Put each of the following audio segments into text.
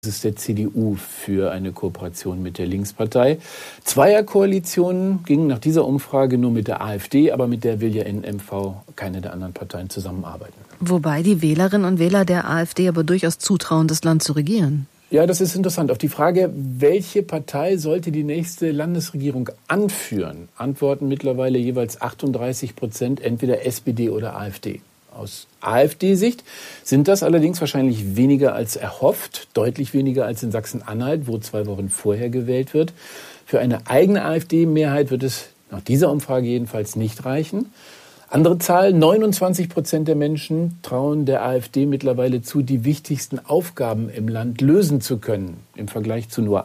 ist der CDU für eine Kooperation mit der Linkspartei. Zweierkoalitionen gingen nach dieser Umfrage nur mit der AfD, aber mit der will ja in MV keine der anderen Parteien zusammenarbeiten. Wobei die Wählerinnen und Wähler der AfD aber durchaus zutrauen, das Land zu regieren. Ja, das ist interessant. Auf die Frage, welche Partei sollte die nächste Landesregierung anführen, antworten mittlerweile jeweils 38%, entweder SPD oder AfD. Aus AfD-Sicht sind das allerdings wahrscheinlich weniger als erhofft, deutlich weniger als in Sachsen-Anhalt, wo 2 Wochen vorher gewählt wird. Für eine eigene AfD-Mehrheit wird es nach dieser Umfrage jedenfalls nicht reichen. Andere Zahl, 29% der Menschen trauen der AfD mittlerweile zu, die wichtigsten Aufgaben im Land lösen zu können. Im Vergleich zu nur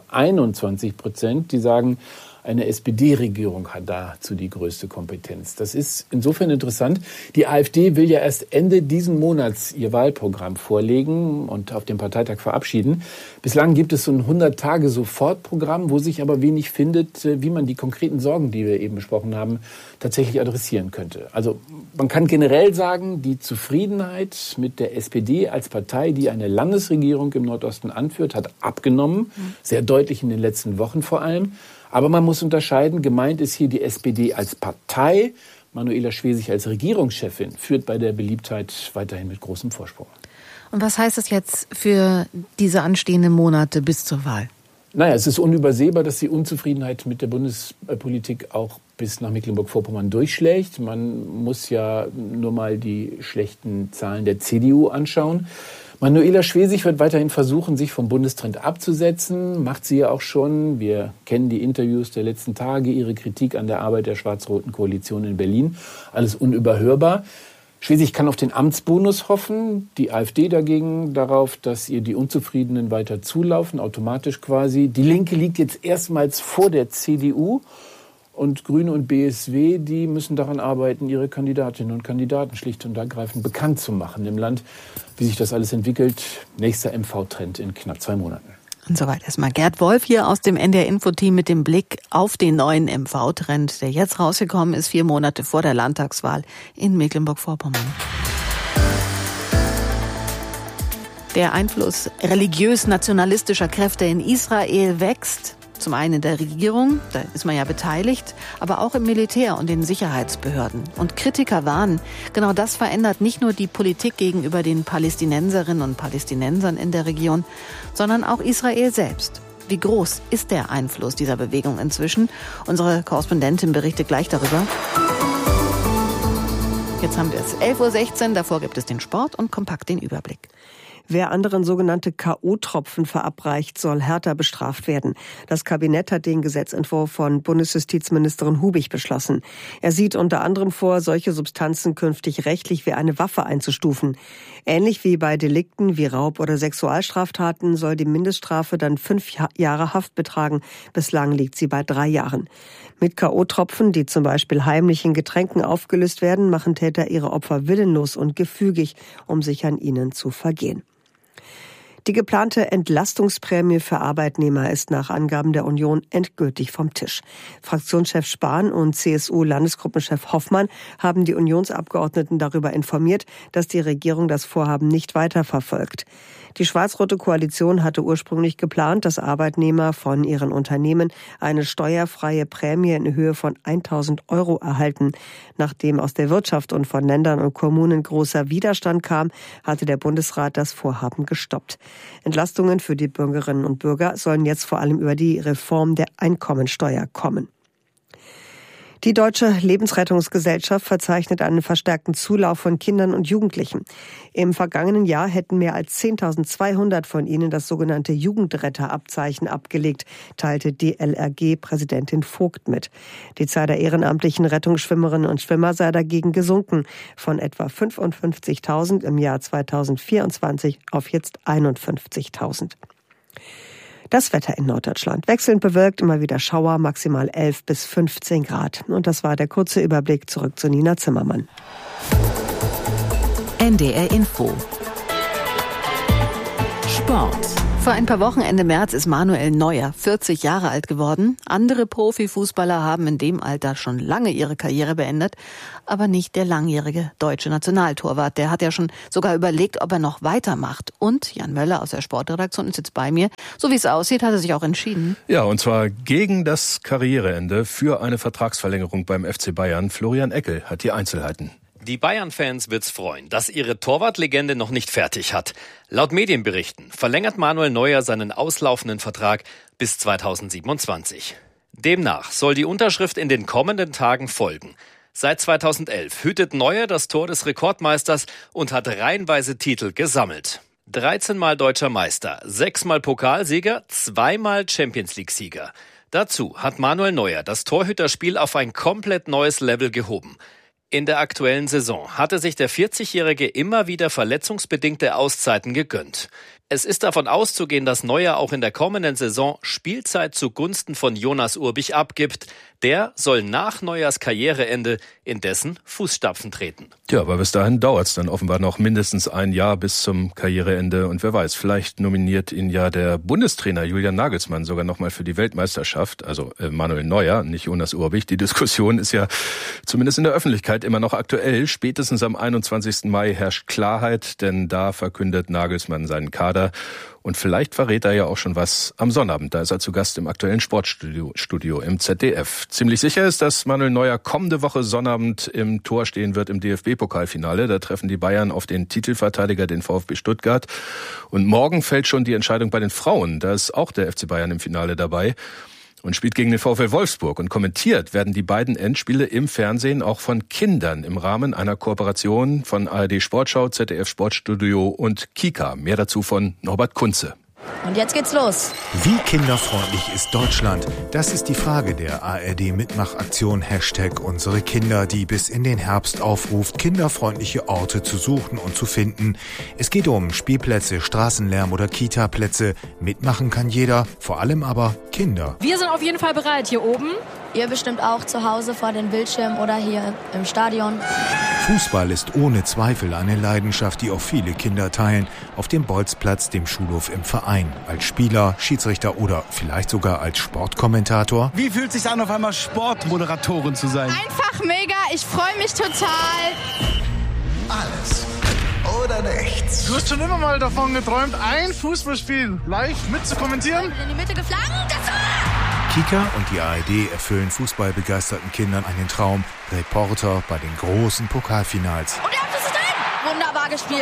21%, die sagen, eine SPD-Regierung hat dazu die größte Kompetenz. Das ist insofern interessant. Die AfD will ja erst Ende diesen Monats ihr Wahlprogramm vorlegen und auf dem Parteitag verabschieden. Bislang gibt es so ein 100-Tage-Sofortprogramm, wo sich aber wenig findet, wie man die konkreten Sorgen, die wir eben besprochen haben, tatsächlich adressieren könnte. Also man kann generell sagen, die Zufriedenheit mit der SPD als Partei, die eine Landesregierung im Nordosten anführt, hat abgenommen. Sehr deutlich in den letzten Wochen vor allem. Aber man muss unterscheiden, gemeint ist hier die SPD als Partei. Manuela Schwesig als Regierungschefin führt bei der Beliebtheit weiterhin mit großem Vorsprung. Und was heißt das jetzt für diese anstehenden Monate bis zur Wahl? Naja, es ist unübersehbar, dass die Unzufriedenheit mit der Bundespolitik auch bis nach Mecklenburg-Vorpommern durchschlägt. Man muss ja nur mal die schlechten Zahlen der CDU anschauen. Manuela Schwesig wird weiterhin versuchen, sich vom Bundestrend abzusetzen. Macht sie ja auch schon. Wir kennen die Interviews der letzten Tage, ihre Kritik an der Arbeit der schwarz-roten Koalition in Berlin. Alles unüberhörbar. Schwesig kann auf den Amtsbonus hoffen. Die AfD dagegen darauf, dass ihr die Unzufriedenen weiter zulaufen, automatisch quasi. Die Linke liegt jetzt erstmals vor der CDU. Und Grüne und BSW, die müssen daran arbeiten, ihre Kandidatinnen und Kandidaten schlicht und ergreifend bekannt zu machen im Land. Wie sich das alles entwickelt, nächster MV-Trend in knapp 2 Monaten. Und soweit erstmal Gerd Wolf hier aus dem NDR-Info-Team mit dem Blick auf den neuen MV-Trend, der jetzt rausgekommen ist, 4 Monate vor der Landtagswahl in Mecklenburg-Vorpommern. Der Einfluss religiös-nationalistischer Kräfte in Israel wächst. Zum einen in der Regierung, da ist man ja beteiligt, aber auch im Militär und den Sicherheitsbehörden. Und Kritiker warnen, genau das verändert nicht nur die Politik gegenüber den Palästinenserinnen und Palästinensern in der Region, sondern auch Israel selbst. Wie groß ist der Einfluss dieser Bewegung inzwischen? Unsere Korrespondentin berichtet gleich darüber. Jetzt haben wir es 11.16 Uhr, davor gibt es den Sport und kompakt den Überblick. Wer anderen sogenannte K.O.-Tropfen verabreicht, soll härter bestraft werden. Das Kabinett hat den Gesetzentwurf von Bundesjustizministerin Hubig beschlossen. Er sieht unter anderem vor, solche Substanzen künftig rechtlich wie eine Waffe einzustufen. Ähnlich wie bei Delikten wie Raub- oder Sexualstraftaten soll die Mindeststrafe dann 5 Jahre Haft betragen. Bislang liegt sie bei 3 Jahren. Mit K.O.-Tropfen, die zum Beispiel heimlich in Getränken aufgelöst werden, machen Täter ihre Opfer willenlos und gefügig, um sich an ihnen zu vergehen. Die geplante Entlastungsprämie für Arbeitnehmer ist nach Angaben der Union endgültig vom Tisch. Fraktionschef Spahn und CSU-Landesgruppenchef Hoffmann haben die Unionsabgeordneten darüber informiert, dass die Regierung das Vorhaben nicht weiterverfolgt. Die schwarz-rote Koalition hatte ursprünglich geplant, dass Arbeitnehmer von ihren Unternehmen eine steuerfreie Prämie in Höhe von 1.000 € erhalten. Nachdem aus der Wirtschaft und von Ländern und Kommunen großer Widerstand kam, hatte der Bundesrat das Vorhaben gestoppt. Entlastungen für die Bürgerinnen und Bürger sollen jetzt vor allem über die Reform der Einkommensteuer kommen. Die Deutsche Lebensrettungsgesellschaft verzeichnet einen verstärkten Zulauf von Kindern und Jugendlichen. Im vergangenen Jahr hätten mehr als 10.200 von ihnen das sogenannte Jugendretterabzeichen abgelegt, teilte DLRG-Präsidentin Vogt mit. Die Zahl der ehrenamtlichen Rettungsschwimmerinnen und Schwimmer sei dagegen gesunken, von etwa 55.000 im Jahr 2024 auf jetzt 51.000. Das Wetter in Norddeutschland. Wechselnd bewölkt, immer wieder Schauer, maximal 11 bis 15 Grad. Und das war der kurze Überblick. Zurück zu Nina Zimmermann. NDR Info. Sport. Vor ein paar Wochen Ende März ist Manuel Neuer 40 Jahre alt geworden. Andere Profifußballer haben in dem Alter schon lange ihre Karriere beendet, aber nicht der langjährige deutsche Nationaltorwart. Der hat ja schon sogar überlegt, ob er noch weitermacht. Und Jan Möller aus der Sportredaktion ist jetzt bei mir. So wie es aussieht, hat er sich auch entschieden. Ja, und zwar gegen das Karriereende für eine Vertragsverlängerung beim FC Bayern. Florian Eckel hat die Einzelheiten. Die Bayern-Fans wird's freuen, dass ihre Torwartlegende noch nicht fertig hat. Laut Medienberichten verlängert Manuel Neuer seinen auslaufenden Vertrag bis 2027. Demnach soll die Unterschrift in den kommenden Tagen folgen. Seit 2011 hütet Neuer das Tor des Rekordmeisters und hat reihenweise Titel gesammelt. 13-mal deutscher Meister, 6-mal Pokalsieger, 2-mal Champions-League-Sieger. Dazu hat Manuel Neuer das Torhüterspiel auf ein komplett neues Level gehoben. In der aktuellen Saison hatte sich der 40-Jährige immer wieder verletzungsbedingte Auszeiten gegönnt. Es ist davon auszugehen, dass Neuer auch in der kommenden Saison Spielzeit zugunsten von Jonas Urbich abgibt. Der soll nach Neuers Karriereende in dessen Fußstapfen treten. Ja, aber bis dahin dauert es dann offenbar noch mindestens ein Jahr bis zum Karriereende. Und wer weiß, vielleicht nominiert ihn ja der Bundestrainer Julian Nagelsmann sogar nochmal für die Weltmeisterschaft. Also Manuel Neuer, nicht Jonas Urbich. Die Diskussion ist ja zumindest in der Öffentlichkeit immer noch aktuell. Spätestens am 21. Mai herrscht Klarheit, denn da verkündet Nagelsmann seinen Kader. Und vielleicht verrät er ja auch schon was am Sonnabend. Da ist er zu Gast im aktuellen Sportstudio im ZDF. Ziemlich sicher ist, dass Manuel Neuer kommende Woche Sonnabend im Tor stehen wird im DFB-Pokalfinale. Da treffen die Bayern auf den Titelverteidiger, den VfB Stuttgart. Und morgen fällt schon die Entscheidung bei den Frauen. Da ist auch der FC Bayern im Finale dabei und spielt gegen den VfL Wolfsburg. Und kommentiert werden die beiden Endspiele im Fernsehen auch von Kindern im Rahmen einer Kooperation von ARD Sportschau, ZDF Sportstudio und Kika. Mehr dazu von Norbert Kunze. Und jetzt geht's los. Wie kinderfreundlich ist Deutschland? Das ist die Frage der ARD-Mitmachaktion #Unsere Kinder, die bis in den Herbst aufruft, kinderfreundliche Orte zu suchen und zu finden. Es geht um Spielplätze, Straßenlärm oder Kita-Plätze. Mitmachen kann jeder, vor allem aber Kinder. Wir sind auf jeden Fall bereit hier oben. Ihr bestimmt auch zu Hause vor den Bildschirmen oder hier im Stadion. Fußball ist ohne Zweifel eine Leidenschaft, die auch viele Kinder teilen. Auf dem Bolzplatz, dem Schulhof, im Verein. Als Spieler, Schiedsrichter oder vielleicht sogar als Sportkommentator. Wie fühlt es sich an, auf einmal Sportmoderatorin zu sein? Einfach mega, ich freue mich total. Alles oder nichts. Du hast schon immer mal davon geträumt, ein Fußballspiel live mitzukommentieren? In die Mitte geflankt, das war... Kika und die ARD erfüllen fußballbegeisterten Kindern einen Traum. Reporter bei den großen Pokalfinals. Und ihr habt es drin! Wunderbar gespielt.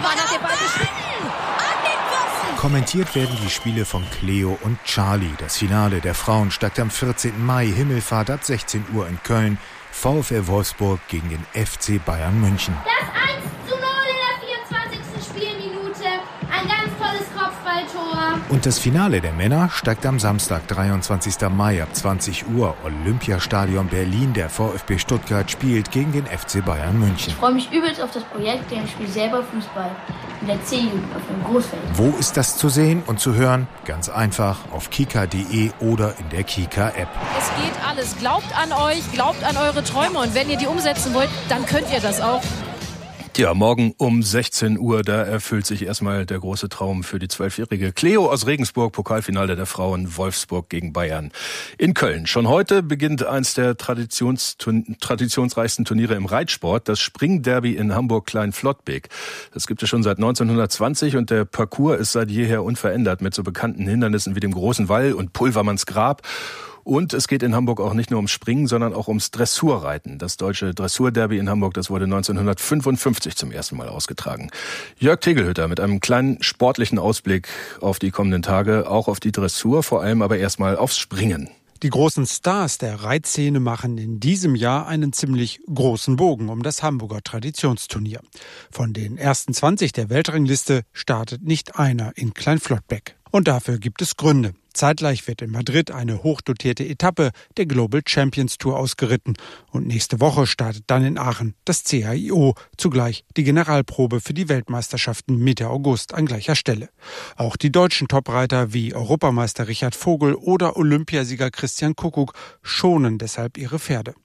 Kommentiert werden die Spiele von Cleo und Charlie. Das Finale der Frauen steigt am 14. Mai, Himmelfahrt ab 16 Uhr in Köln. VfL Wolfsburg gegen den FC Bayern München. Das 1:0 in der 24. Spielminute. Ein ganz tolles Kopfballtor. Und das Finale der Männer steigt am Samstag, 23. Mai ab 20 Uhr. Olympiastadion Berlin. Der VfB Stuttgart spielt gegen den FC Bayern München. Ich freue mich übelst auf das Projekt, denn ich spiele selber Fußball. In der C-Jugend auf dem Großfeld. Wo ist das zu sehen und zu hören? Ganz einfach auf kika.de oder in der Kika-App. Es geht alles. Glaubt an euch, glaubt an eure Träume. Und wenn ihr die umsetzen wollt, dann könnt ihr das auch. Ja, morgen um 16 Uhr, da erfüllt sich erstmal der große Traum für die 12-jährige Cleo aus Regensburg, Pokalfinale der Frauen, Wolfsburg gegen Bayern in Köln. Schon heute beginnt eins der traditionsreichsten Turniere im Reitsport, das Springderby in Hamburg-Klein-Flottbek. Das gibt es schon seit 1920 und der Parcours ist seit jeher unverändert mit so bekannten Hindernissen wie dem Großen Wall und Pulvermanns Grab. Und es geht in Hamburg auch nicht nur ums Springen, sondern auch ums Dressurreiten. Das deutsche Dressurderby in Hamburg, das wurde 1955 zum ersten Mal ausgetragen. Jörg Tegelhütter mit einem kleinen sportlichen Ausblick auf die kommenden Tage, auch auf die Dressur, vor allem aber erstmal aufs Springen. Die großen Stars der Reitszene machen in diesem Jahr einen ziemlich großen Bogen um das Hamburger Traditionsturnier. Von den ersten 20 der Weltrangliste startet nicht einer in Klein-Flottbek. Und dafür gibt es Gründe. Zeitgleich wird in Madrid eine hochdotierte Etappe der Global Champions Tour ausgeritten. Und nächste Woche startet dann in Aachen das CAIO, zugleich die Generalprobe für die Weltmeisterschaften Mitte August an gleicher Stelle. Auch die deutschen Topreiter wie Europameister Richard Vogel oder Olympiasieger Christian Kuckuck schonen deshalb ihre Pferde.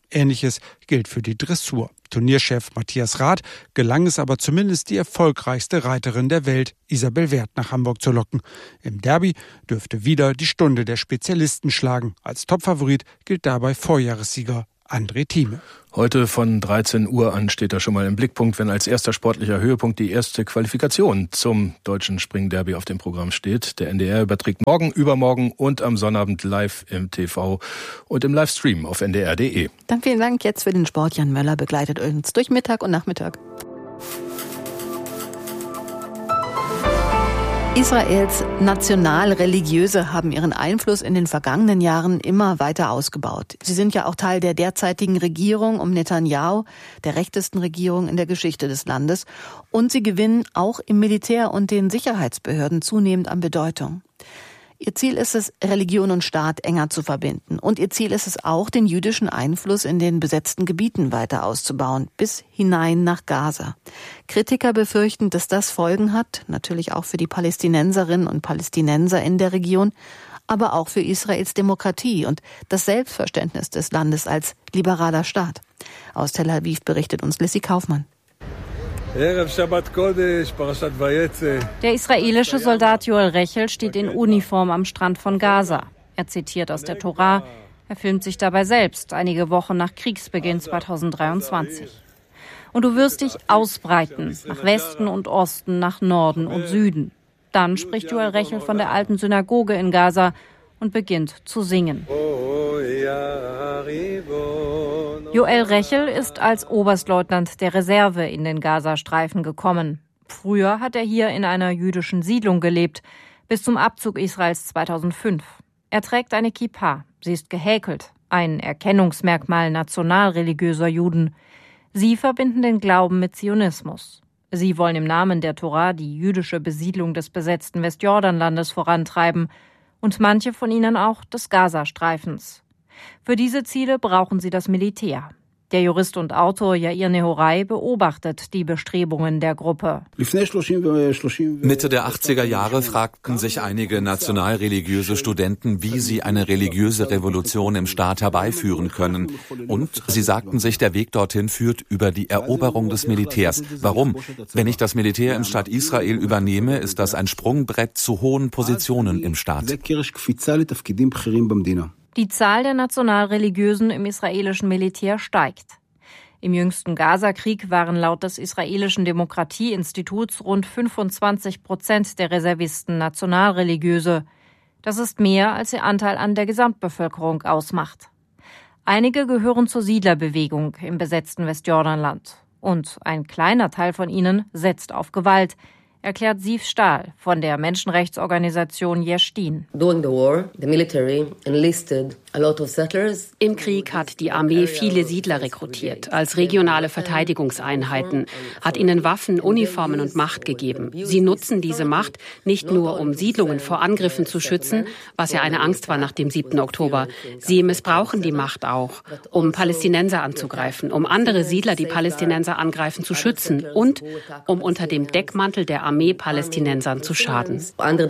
Ähnliches gilt für die Dressur. Turnierchef Matthias Rath gelang es aber zumindest, die erfolgreichste Reiterin der Welt, Isabel Werth, nach Hamburg zu locken. Im Derby dürfte wieder die Stunde der Spezialisten schlagen. Als Topfavorit gilt dabei Vorjahressieger André Thieme. Heute von 13 Uhr an steht er schon mal im Blickpunkt, wenn als erster sportlicher Höhepunkt die erste Qualifikation zum deutschen Springderby auf dem Programm steht. Der NDR überträgt morgen, übermorgen und am Sonnabend live im TV und im Livestream auf ndr.de. Dann vielen Dank jetzt für den Sport. Jan Möller begleitet uns durch Mittag und Nachmittag. Israels Nationalreligiöse haben ihren Einfluss in den vergangenen Jahren immer weiter ausgebaut. Sie sind ja auch Teil der derzeitigen Regierung um Netanyahu, der rechtesten Regierung in der Geschichte des Landes. Und sie gewinnen auch im Militär und den Sicherheitsbehörden zunehmend an Bedeutung. Ihr Ziel ist es, Religion und Staat enger zu verbinden. Und ihr Ziel ist es auch, den jüdischen Einfluss in den besetzten Gebieten weiter auszubauen, bis hinein nach Gaza. Kritiker befürchten, dass das Folgen hat, natürlich auch für die Palästinenserinnen und Palästinenser in der Region, aber auch für Israels Demokratie und das Selbstverständnis des Landes als liberaler Staat. Aus Tel Aviv berichtet uns Lissy Kaufmann. Der israelische Soldat Joel Rechel steht in Uniform am Strand von Gaza. Er zitiert aus der Tora. Er filmt sich dabei selbst, einige Wochen nach Kriegsbeginn 2023. Und du wirst dich ausbreiten, nach Westen und Osten, nach Norden und Süden. Dann spricht Joel Rechel von der alten Synagoge in Gaza und beginnt zu singen. Joel Rechel ist als Oberstleutnant der Reserve in den Gazastreifen gekommen. Früher hat er hier in einer jüdischen Siedlung gelebt, bis zum Abzug Israels 2005. Er trägt eine Kippa, sie ist gehäkelt, ein Erkennungsmerkmal nationalreligiöser Juden. Sie verbinden den Glauben mit Zionismus. Sie wollen im Namen der Tora die jüdische Besiedlung des besetzten Westjordanlandes vorantreiben und manche von ihnen auch des Gazastreifens. Für diese Ziele brauchen sie das Militär. Der Jurist und Autor Yair Nehorai beobachtet die Bestrebungen der Gruppe. Mitte der 80er Jahre fragten sich einige nationalreligiöse Studenten, wie sie eine religiöse Revolution im Staat herbeiführen können. Und sie sagten sich, der Weg dorthin führt über die Eroberung des Militärs. Warum? Wenn ich das Militär im Staat Israel übernehme, ist das ein Sprungbrett zu hohen Positionen im Staat. Die Zahl der Nationalreligiösen im israelischen Militär steigt. Im jüngsten Gaza-Krieg waren laut des israelischen Demokratieinstituts rund 25% der Reservisten Nationalreligiöse. Das ist mehr, als ihr Anteil an der Gesamtbevölkerung ausmacht. Einige gehören zur Siedlerbewegung im besetzten Westjordanland. Und ein kleiner Teil von ihnen setzt auf Gewalt, erklärt Siv Stahl von der Menschenrechtsorganisation Yeshtin. Im Krieg hat die Armee viele Siedler rekrutiert, als regionale Verteidigungseinheiten, hat ihnen Waffen, Uniformen und Macht gegeben. Sie nutzen diese Macht nicht nur, um Siedlungen vor Angriffen zu schützen, was ja eine Angst war nach dem 7. Oktober. Sie missbrauchen die Macht auch, um Palästinenser anzugreifen, um andere Siedler, die Palästinenser angreifen, zu schützen und um unter dem Deckmantel der Armee Palästinensern zu schaden.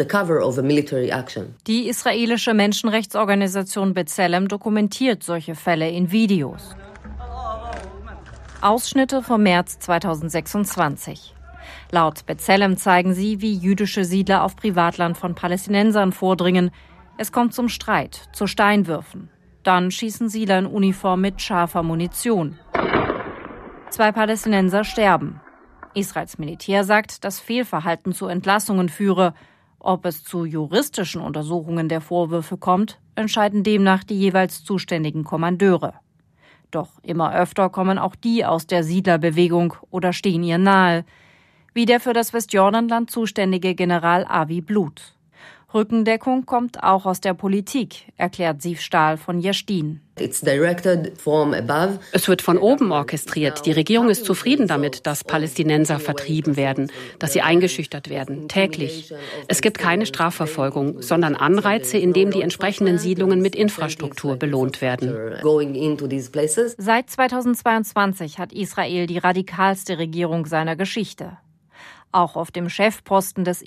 Die israelische Menschenrechtsorganisation B'Tselem dokumentiert solche Fälle in Videos. Ausschnitte vom März 2026. Laut B'Tselem zeigen sie, wie jüdische Siedler auf Privatland von Palästinensern vordringen. Es kommt zum Streit, zu Steinwürfen. Dann schießen Siedler in Uniform mit scharfer Munition. 2 Palästinenser sterben. Israels Militär sagt, dass Fehlverhalten zu Entlassungen führe. Ob es zu juristischen Untersuchungen der Vorwürfe kommt, entscheiden demnach die jeweils zuständigen Kommandeure. Doch immer öfter kommen auch die aus der Siedlerbewegung oder stehen ihr nahe, wie der für das Westjordanland zuständige General Avi Blut. Rückendeckung kommt auch aus der Politik, erklärt Siv Stahl von Yeshtin. Es wird von oben orchestriert. Die Regierung ist zufrieden damit, dass Palästinenser vertrieben werden, dass sie eingeschüchtert werden, täglich. Es gibt keine Strafverfolgung, sondern Anreize, indem die entsprechenden Siedlungen mit Infrastruktur belohnt werden. Seit 2022 hat Israel die radikalste Regierung seiner Geschichte. Auch auf dem Chefposten des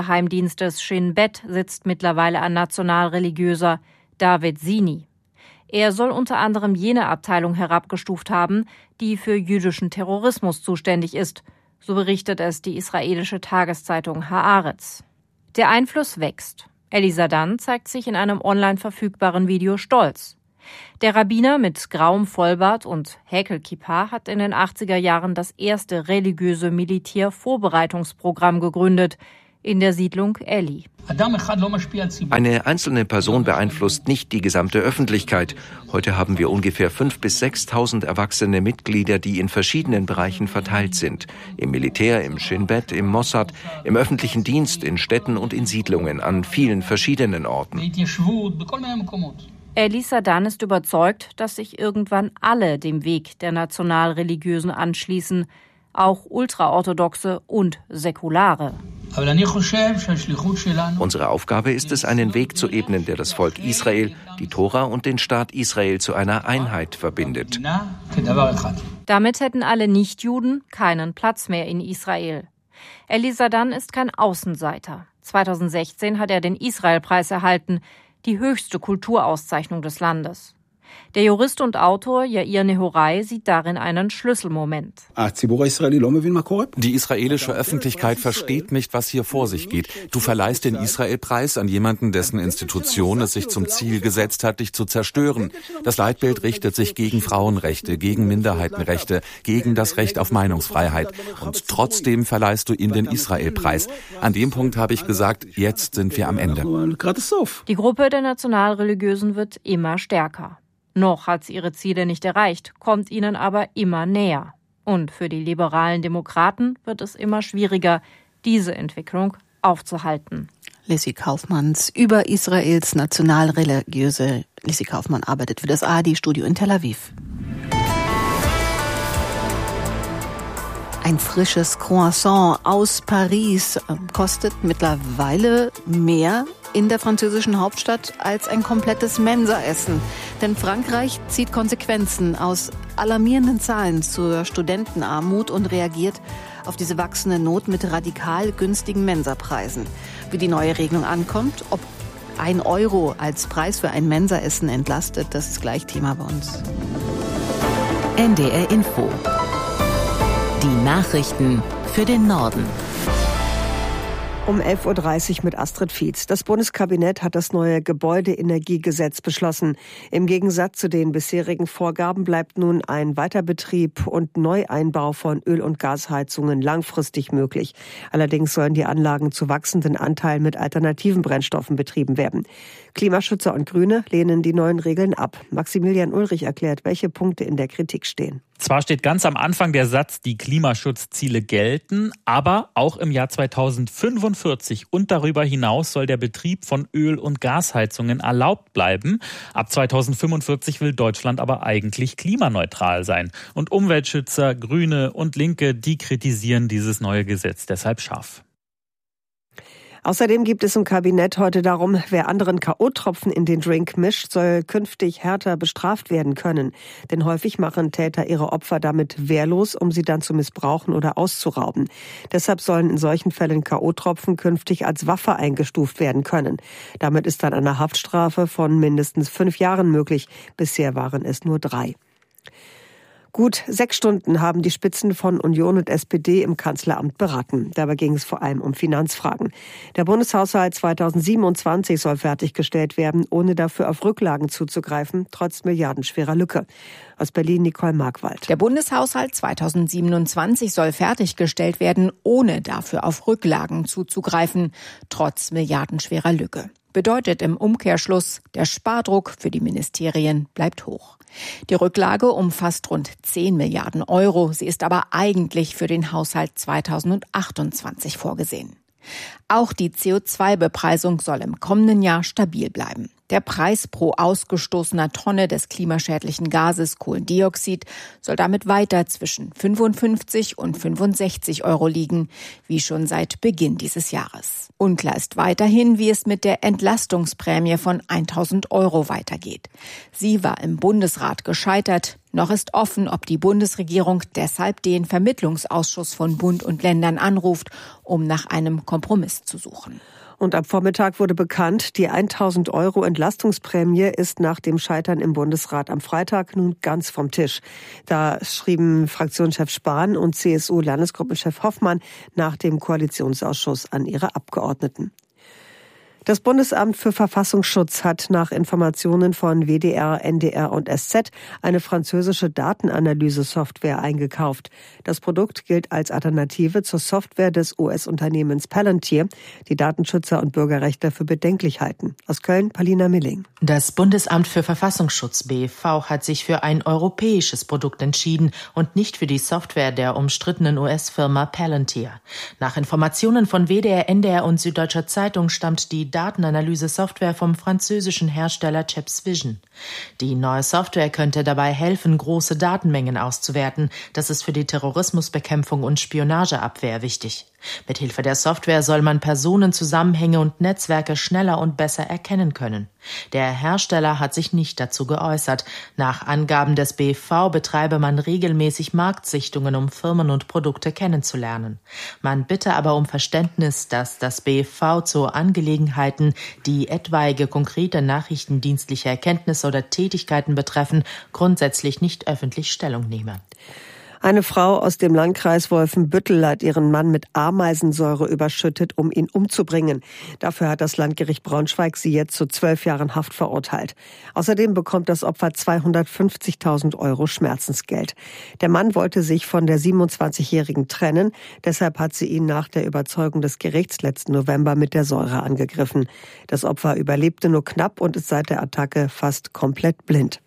Inlandsgeheimdienstes Shin Bet sitzt mittlerweile ein nationalreligiöser, David Sini. Er soll unter anderem jene Abteilung herabgestuft haben, die für jüdischen Terrorismus zuständig ist. So berichtet es die israelische Tageszeitung Haaretz. Der Einfluss wächst. Eli Sadan zeigt sich in einem online verfügbaren Video stolz. Der Rabbiner mit grauem Vollbart und Häkelkippa hat in den 80er Jahren das erste religiöse Militärvorbereitungsprogramm gegründet in der Siedlung Eli. Eine einzelne Person beeinflusst nicht die gesamte Öffentlichkeit. Heute haben wir ungefähr 5.000 bis 6.000 erwachsene Mitglieder, die in verschiedenen Bereichen verteilt sind. Im Militär, im Shin Bet, im Mossad, im öffentlichen Dienst, in Städten und in Siedlungen an vielen verschiedenen Orten. Eli Sadan ist überzeugt, dass sich irgendwann alle dem Weg der Nationalreligiösen anschließen, auch Ultraorthodoxe und Säkulare. Unsere Aufgabe ist es, einen Weg zu ebnen, der das Volk Israel, die Tora und den Staat Israel zu einer Einheit verbindet. Damit hätten alle Nichtjuden keinen Platz mehr in Israel. Eli Sadan ist kein Außenseiter. 2016 hat er den Israelpreis erhalten, die höchste Kulturauszeichnung des Landes. Der Jurist und Autor Yair Nehorai sieht darin einen Schlüsselmoment. Die israelische Öffentlichkeit versteht nicht, was hier vor sich geht. Du verleihst den Israel-Preis an jemanden, dessen Institution es sich zum Ziel gesetzt hat, dich zu zerstören. Das Leitbild richtet sich gegen Frauenrechte, gegen Minderheitenrechte, gegen das Recht auf Meinungsfreiheit. Und trotzdem verleihst du ihm den Israel-Preis. An dem Punkt habe ich gesagt, jetzt sind wir am Ende. Die Gruppe der Nationalreligiösen wird immer stärker. Noch hat sie ihre Ziele nicht erreicht, kommt ihnen aber immer näher. Und für die liberalen Demokraten wird es immer schwieriger, diese Entwicklung aufzuhalten. Lissy Kaufmanns über Israels nationalreligiöse. Lissy Kaufmann arbeitet für das ARD-Studio in Tel Aviv. Ein frisches Croissant aus Paris kostet mittlerweile mehr in der französischen Hauptstadt als ein komplettes Mensaessen. Denn Frankreich zieht Konsequenzen aus alarmierenden Zahlen zur Studentenarmut und reagiert auf diese wachsende Not mit radikal günstigen Mensapreisen. Wie die neue Regelung ankommt, ob 1 Euro als Preis für ein Mensaessen entlastet, das ist gleich Thema bei uns. NDR Info. Die Nachrichten für den Norden. Um 11.30 Uhr mit Astrid Fietz. Das Bundeskabinett hat das neue Gebäudeenergiegesetz beschlossen. Im Gegensatz zu den bisherigen Vorgaben bleibt nun ein Weiterbetrieb und Neueinbau von Öl- und Gasheizungen langfristig möglich. Allerdings sollen die Anlagen zu wachsenden Anteilen mit alternativen Brennstoffen betrieben werden. Klimaschützer und Grüne lehnen die neuen Regeln ab. Maximilian Ulrich erklärt, welche Punkte in der Kritik stehen. Zwar steht ganz am Anfang der Satz, die Klimaschutzziele gelten, aber auch im Jahr 2045 und darüber hinaus soll der Betrieb von Öl- und Gasheizungen erlaubt bleiben. Ab 2045 will Deutschland aber eigentlich klimaneutral sein. Und Umweltschützer, Grüne und Linke, die kritisieren dieses neue Gesetz deshalb scharf. Außerdem gibt es im Kabinett heute darum, wer anderen K.O.-Tropfen in den Drink mischt, soll künftig härter bestraft werden können. Denn häufig machen Täter ihre Opfer damit wehrlos, um sie dann zu missbrauchen oder auszurauben. Deshalb sollen in solchen Fällen K.O.-Tropfen künftig als Waffe eingestuft werden können. Damit ist dann eine Haftstrafe von mindestens 5 Jahren möglich. Bisher waren es nur 3. Gut 6 Stunden haben die Spitzen von Union und SPD im Kanzleramt beraten. Dabei ging es vor allem um Finanzfragen. Der Bundeshaushalt 2027 soll fertiggestellt werden, ohne dafür auf Rücklagen zuzugreifen, trotz milliardenschwerer Lücke. Aus Berlin Nicole Markwald. Der Bundeshaushalt 2027 soll fertiggestellt werden, ohne dafür auf Rücklagen zuzugreifen, trotz milliardenschwerer Lücke. Bedeutet im Umkehrschluss, der Spardruck für die Ministerien bleibt hoch. Die Rücklage umfasst rund 10 Milliarden Euro. Sie ist aber eigentlich für den Haushalt 2028 vorgesehen. Auch die CO2-Bepreisung soll im kommenden Jahr stabil bleiben. Der Preis pro ausgestoßener Tonne des klimaschädlichen Gases Kohlendioxid soll damit weiter zwischen 55 und 65 Euro liegen, wie schon seit Beginn dieses Jahres. Unklar ist weiterhin, wie es mit der Entlastungsprämie von 1.000 Euro weitergeht. Sie war im Bundesrat gescheitert. Noch ist offen, ob die Bundesregierung deshalb den Vermittlungsausschuss von Bund und Ländern anruft, um nach einem Kompromiss zu suchen. Und am Vormittag wurde bekannt, die 1.000 € Entlastungsprämie ist nach dem Scheitern im Bundesrat am Freitag nun ganz vom Tisch. Da schrieben Fraktionschef Spahn und CSU-Landesgruppenchef Hoffmann nach dem Koalitionsausschuss an ihre Abgeordneten. Das Bundesamt für Verfassungsschutz hat nach Informationen von WDR, NDR und SZ eine französische Datenanalyse-Software eingekauft. Das Produkt gilt als Alternative zur Software des US-Unternehmens Palantir, die Datenschützer und Bürgerrechtler für bedenklich halten. Aus Köln, Palina Milling. Das Bundesamt für Verfassungsschutz BFV hat sich für ein europäisches Produkt entschieden und nicht für die Software der umstrittenen US-Firma Palantir. Nach Informationen von WDR, NDR und Süddeutscher Zeitung stammt die Datenanalyse-Software vom französischen Hersteller ChapsVision. Die neue Software könnte dabei helfen, große Datenmengen auszuwerten. Das ist für die Terrorismusbekämpfung und Spionageabwehr wichtig. Mithilfe der Software soll man Personenzusammenhänge und Netzwerke schneller und besser erkennen können. Der Hersteller hat sich nicht dazu geäußert. Nach Angaben des BFV betreibe man regelmäßig Marktsichtungen, um Firmen und Produkte kennenzulernen. Man bitte aber um Verständnis, dass das BFV zu Angelegenheiten, die etwaige konkrete nachrichtendienstliche Erkenntnisse oder Tätigkeiten betreffen, grundsätzlich nicht öffentlich Stellung nehme. Eine Frau aus dem Landkreis Wolfenbüttel hat ihren Mann mit Ameisensäure überschüttet, um ihn umzubringen. Dafür hat das Landgericht Braunschweig sie jetzt zu 12 Jahren Haft verurteilt. Außerdem bekommt das Opfer 250.000 € Schmerzensgeld. Der Mann wollte sich von der 27-Jährigen trennen. Deshalb hat sie ihn nach der Überzeugung des Gerichts letzten November mit der Säure angegriffen. Das Opfer überlebte nur knapp und ist seit der Attacke fast komplett blind.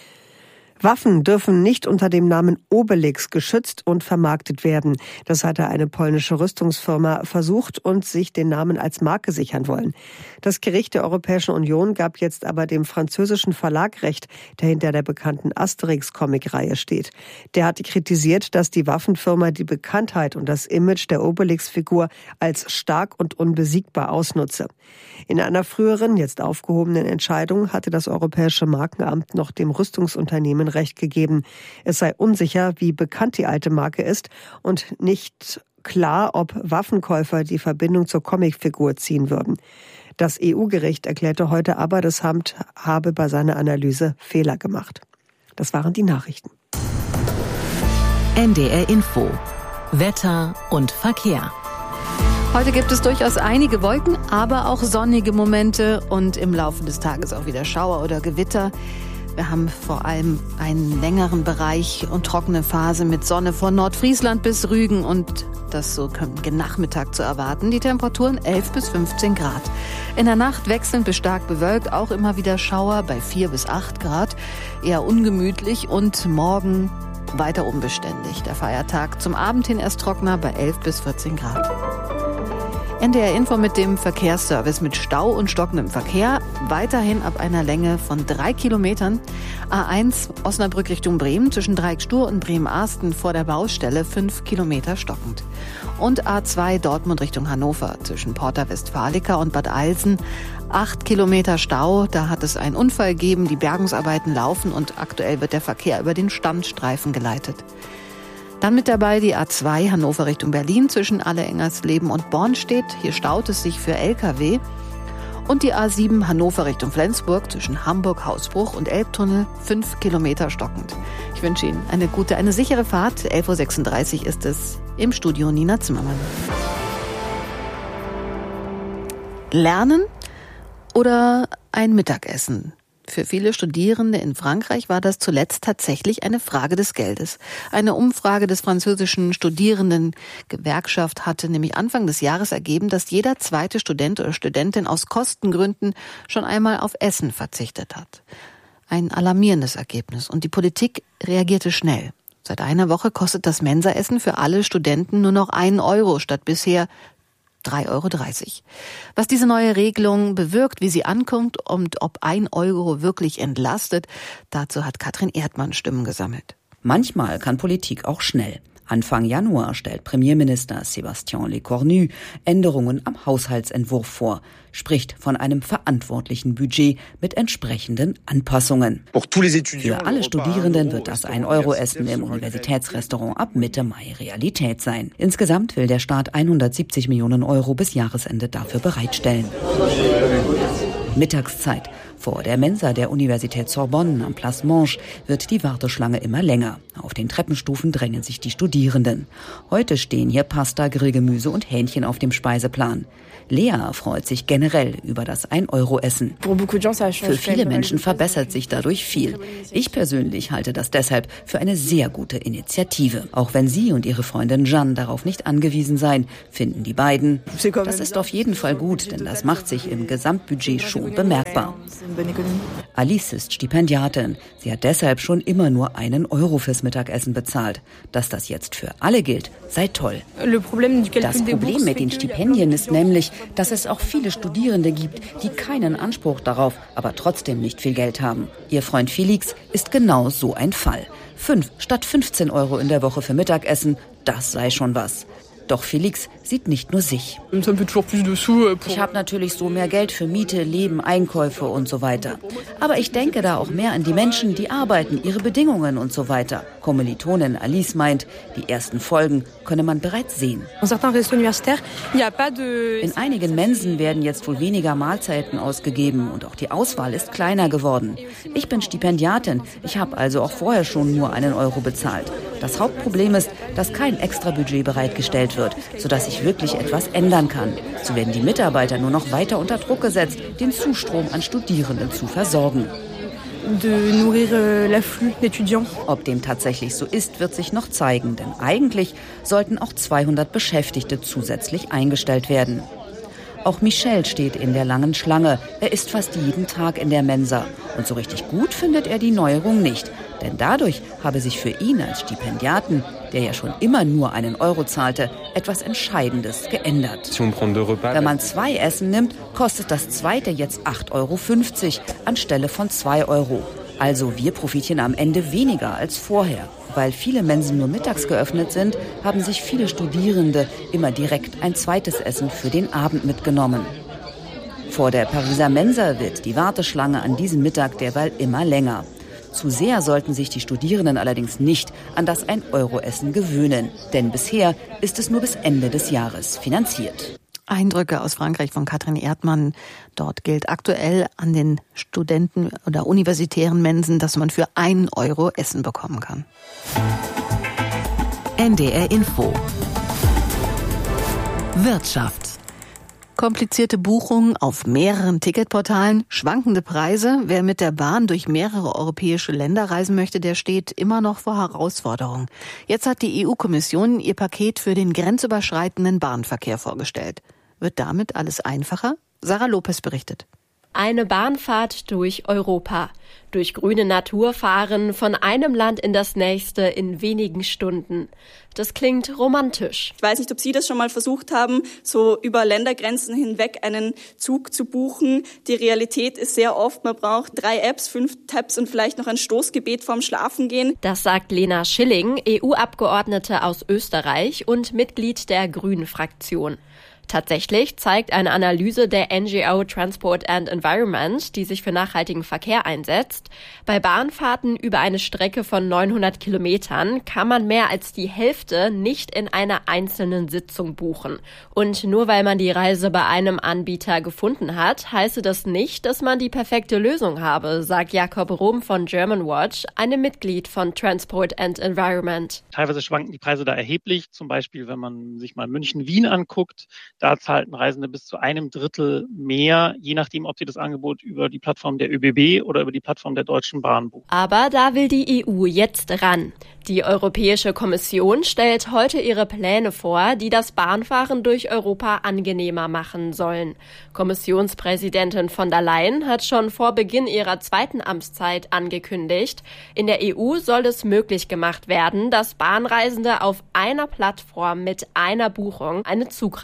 Waffen dürfen nicht unter dem Namen Obelix geschützt und vermarktet werden. Das hatte eine polnische Rüstungsfirma versucht und sich den Namen als Marke sichern wollen. Das Gericht der Europäischen Union gab jetzt aber dem französischen Verlag Recht, der hinter der bekannten Asterix-Comic-Reihe steht. Der hatte kritisiert, dass die Waffenfirma die Bekanntheit und das Image der Obelix-Figur als stark und unbesiegbar ausnutze. In einer früheren, jetzt aufgehobenen Entscheidung hatte das Europäische Markenamt noch dem Rüstungsunternehmen Recht gegeben. Es sei unsicher, wie bekannt die alte Marke ist und nicht klar, ob Waffenkäufer die Verbindung zur Comicfigur ziehen würden. Das EU-Gericht erklärte heute aber, das Amt habe bei seiner Analyse Fehler gemacht. Das waren die Nachrichten. NDR Info. Wetter und Verkehr. Heute gibt es durchaus einige Wolken, aber auch sonnige Momente und im Laufe des Tages auch wieder Schauer oder Gewitter. Wir haben vor allem einen längeren Bereich und trockene Phase mit Sonne von Nordfriesland bis Rügen und das so gegen Nachmittag zu erwarten. Die Temperaturen 11 bis 15 Grad. In der Nacht wechselnd bis stark bewölkt, auch immer wieder Schauer bei 4 bis 8 Grad. Eher ungemütlich und morgen weiter unbeständig. Der Feiertag zum Abend hin erst trockener bei 11 bis 14 Grad. NDR Info mit dem Verkehrsservice mit Stau und stockendem Verkehr. Weiterhin ab einer Länge von 3 Kilometern. A1 Osnabrück Richtung Bremen zwischen Dreieckstur und Bremen-Arsten vor der Baustelle 5 Kilometer stockend. Und A2 Dortmund Richtung Hannover zwischen Porta Westfalica und Bad Alsen 8 Kilometer Stau. Da hat es einen Unfall gegeben. Die Bergungsarbeiten laufen und aktuell wird der Verkehr über den Standstreifen geleitet. Dann mit dabei die A2 Hannover Richtung Berlin zwischen Alle-Engersleben und Bornstedt. Hier staut es sich für Lkw. Und die A7 Hannover Richtung Flensburg zwischen Hamburg, Hausbruch und Elbtunnel 5 Kilometer stockend. Ich wünsche Ihnen eine sichere Fahrt. 11.36 Uhr ist es im Studio Nina Zimmermann. Lernen oder ein Mittagessen? Für viele Studierende in Frankreich war das zuletzt tatsächlich eine Frage des Geldes. Eine Umfrage des französischen Studierendengewerkschaft hatte nämlich Anfang des Jahres ergeben, dass jeder zweite Student oder Studentin aus Kostengründen schon einmal auf Essen verzichtet hat. Ein alarmierendes Ergebnis. Und die Politik reagierte schnell. Seit einer Woche kostet das Mensaessen für alle Studenten nur noch 1 Euro statt bisher 3,30 Euro. Was diese neue Regelung bewirkt, wie sie ankommt und ob 1 Euro wirklich entlastet, dazu hat Katrin Erdmann Stimmen gesammelt. Manchmal kann Politik auch schnell. Anfang Januar stellt Premierminister Sébastien Lecornu Änderungen am Haushaltsentwurf vor, spricht von einem verantwortlichen Budget mit entsprechenden Anpassungen. Für alle Studierenden wird das 1-Euro-Essen im Universitätsrestaurant ab Mitte Mai Realität sein. Insgesamt will der Staat 170 Millionen Euro bis Jahresende dafür bereitstellen. Mittagszeit. Vor der Mensa der Universität Sorbonne am Place Monge wird die Warteschlange immer länger. Auf den Treppenstufen drängen sich die Studierenden. Heute stehen hier Pasta, Grillgemüse und Hähnchen auf dem Speiseplan. Lea freut sich generell über das 1-Euro-Essen. Für viele Menschen verbessert sich dadurch viel. Ich persönlich halte das deshalb für eine sehr gute Initiative. Auch wenn sie und ihre Freundin Jeanne darauf nicht angewiesen seien, finden die beiden, das ist auf jeden Fall gut, denn das macht sich im Gesamtbudget schon bemerkbar. Alice ist Stipendiatin. Sie hat deshalb schon immer nur 1 Euro fürs Mittagessen bezahlt. Dass das jetzt für alle gilt, sei toll. Das Problem mit den Stipendien ist nämlich, dass es auch viele Studierende gibt, die keinen Anspruch darauf, aber trotzdem nicht viel Geld haben. Ihr Freund Felix ist genau so ein Fall. 5 statt 15 Euro in der Woche für Mittagessen, das sei schon was. Doch Felix sieht nicht nur sich. Ich habe natürlich so mehr Geld für Miete, Leben, Einkäufe und so weiter. Aber ich denke da auch mehr an die Menschen, die arbeiten, ihre Bedingungen und so weiter. Kommilitonin Alice meint, die ersten Folgen könne man bereits sehen. In einigen Mensen werden jetzt wohl weniger Mahlzeiten ausgegeben und auch die Auswahl ist kleiner geworden. Ich bin Stipendiatin, ich habe also auch vorher schon nur 1 Euro bezahlt. Das Hauptproblem ist, dass kein Extrabudget bereitgestellt wird, sodass sich wirklich etwas ändern kann. So werden die Mitarbeiter nur noch weiter unter Druck gesetzt, den Zustrom an Studierenden zu versorgen. Ob dem tatsächlich so ist, wird sich noch zeigen, denn eigentlich sollten auch 200 Beschäftigte zusätzlich eingestellt werden. Auch Michel steht in der langen Schlange. Er isst fast jeden Tag in der Mensa. Und so richtig gut findet er die Neuerung nicht. Denn dadurch habe sich für ihn als Stipendiaten, der ja schon immer nur 1 Euro zahlte, etwas Entscheidendes geändert. Wenn man 2 Essen nimmt, kostet das zweite jetzt 8,50 Euro anstelle von 2 Euro. Also wir profitieren am Ende weniger als vorher. Weil viele Mensen nur mittags geöffnet sind, haben sich viele Studierende immer direkt ein zweites Essen für den Abend mitgenommen. Vor der Pariser Mensa wird die Warteschlange an diesem Mittag derweil immer länger. Zu sehr sollten sich die Studierenden allerdings nicht an das 1-Euro-Essen gewöhnen, denn bisher ist es nur bis Ende des Jahres finanziert. Eindrücke aus Frankreich von Katrin Erdmann. Dort gilt aktuell an den Studenten- oder universitären Mensen, dass man für 1 Euro Essen bekommen kann. NDR Info. Wirtschaft. Komplizierte Buchungen auf mehreren Ticketportalen, schwankende Preise. Wer mit der Bahn durch mehrere europäische Länder reisen möchte, der steht immer noch vor Herausforderungen. Jetzt hat die EU-Kommission ihr Paket für den grenzüberschreitenden Bahnverkehr vorgestellt. Wird damit alles einfacher? Sarah Lopez berichtet. Eine Bahnfahrt durch Europa. Durch grüne Natur fahren, von einem Land in das nächste in wenigen Stunden. Das klingt romantisch. Ich weiß nicht, ob Sie das schon mal versucht haben, so über Ländergrenzen hinweg einen Zug zu buchen. Die Realität ist sehr oft, man braucht 3 Apps, 5 Tabs und vielleicht noch ein Stoßgebet vorm Schlafengehen. Das sagt Lena Schilling, EU-Abgeordnete aus Österreich und Mitglied der Grünen-Fraktion. Tatsächlich zeigt eine Analyse der NGO Transport and Environment, die sich für nachhaltigen Verkehr einsetzt, bei Bahnfahrten über eine Strecke von 900 Kilometern kann man mehr als die Hälfte nicht in einer einzelnen Sitzung buchen. Und nur weil man die Reise bei einem Anbieter gefunden hat, heiße das nicht, dass man die perfekte Lösung habe, sagt Jakob Rom von Germanwatch, einem Mitglied von Transport and Environment. Teilweise schwanken die Preise da erheblich, zum Beispiel wenn man sich mal München-Wien anguckt. Da zahlten Reisende bis zu 1/3 mehr, je nachdem, ob sie das Angebot über die Plattform der ÖBB oder über die Plattform der Deutschen Bahn buchen. Aber da will die EU jetzt ran. Die Europäische Kommission stellt heute ihre Pläne vor, die das Bahnfahren durch Europa angenehmer machen sollen. Kommissionspräsidentin von der Leyen hat schon vor Beginn ihrer 2. Amtszeit angekündigt, in der EU soll es möglich gemacht werden, dass Bahnreisende auf einer Plattform mit einer Buchung eine Zugreise buchen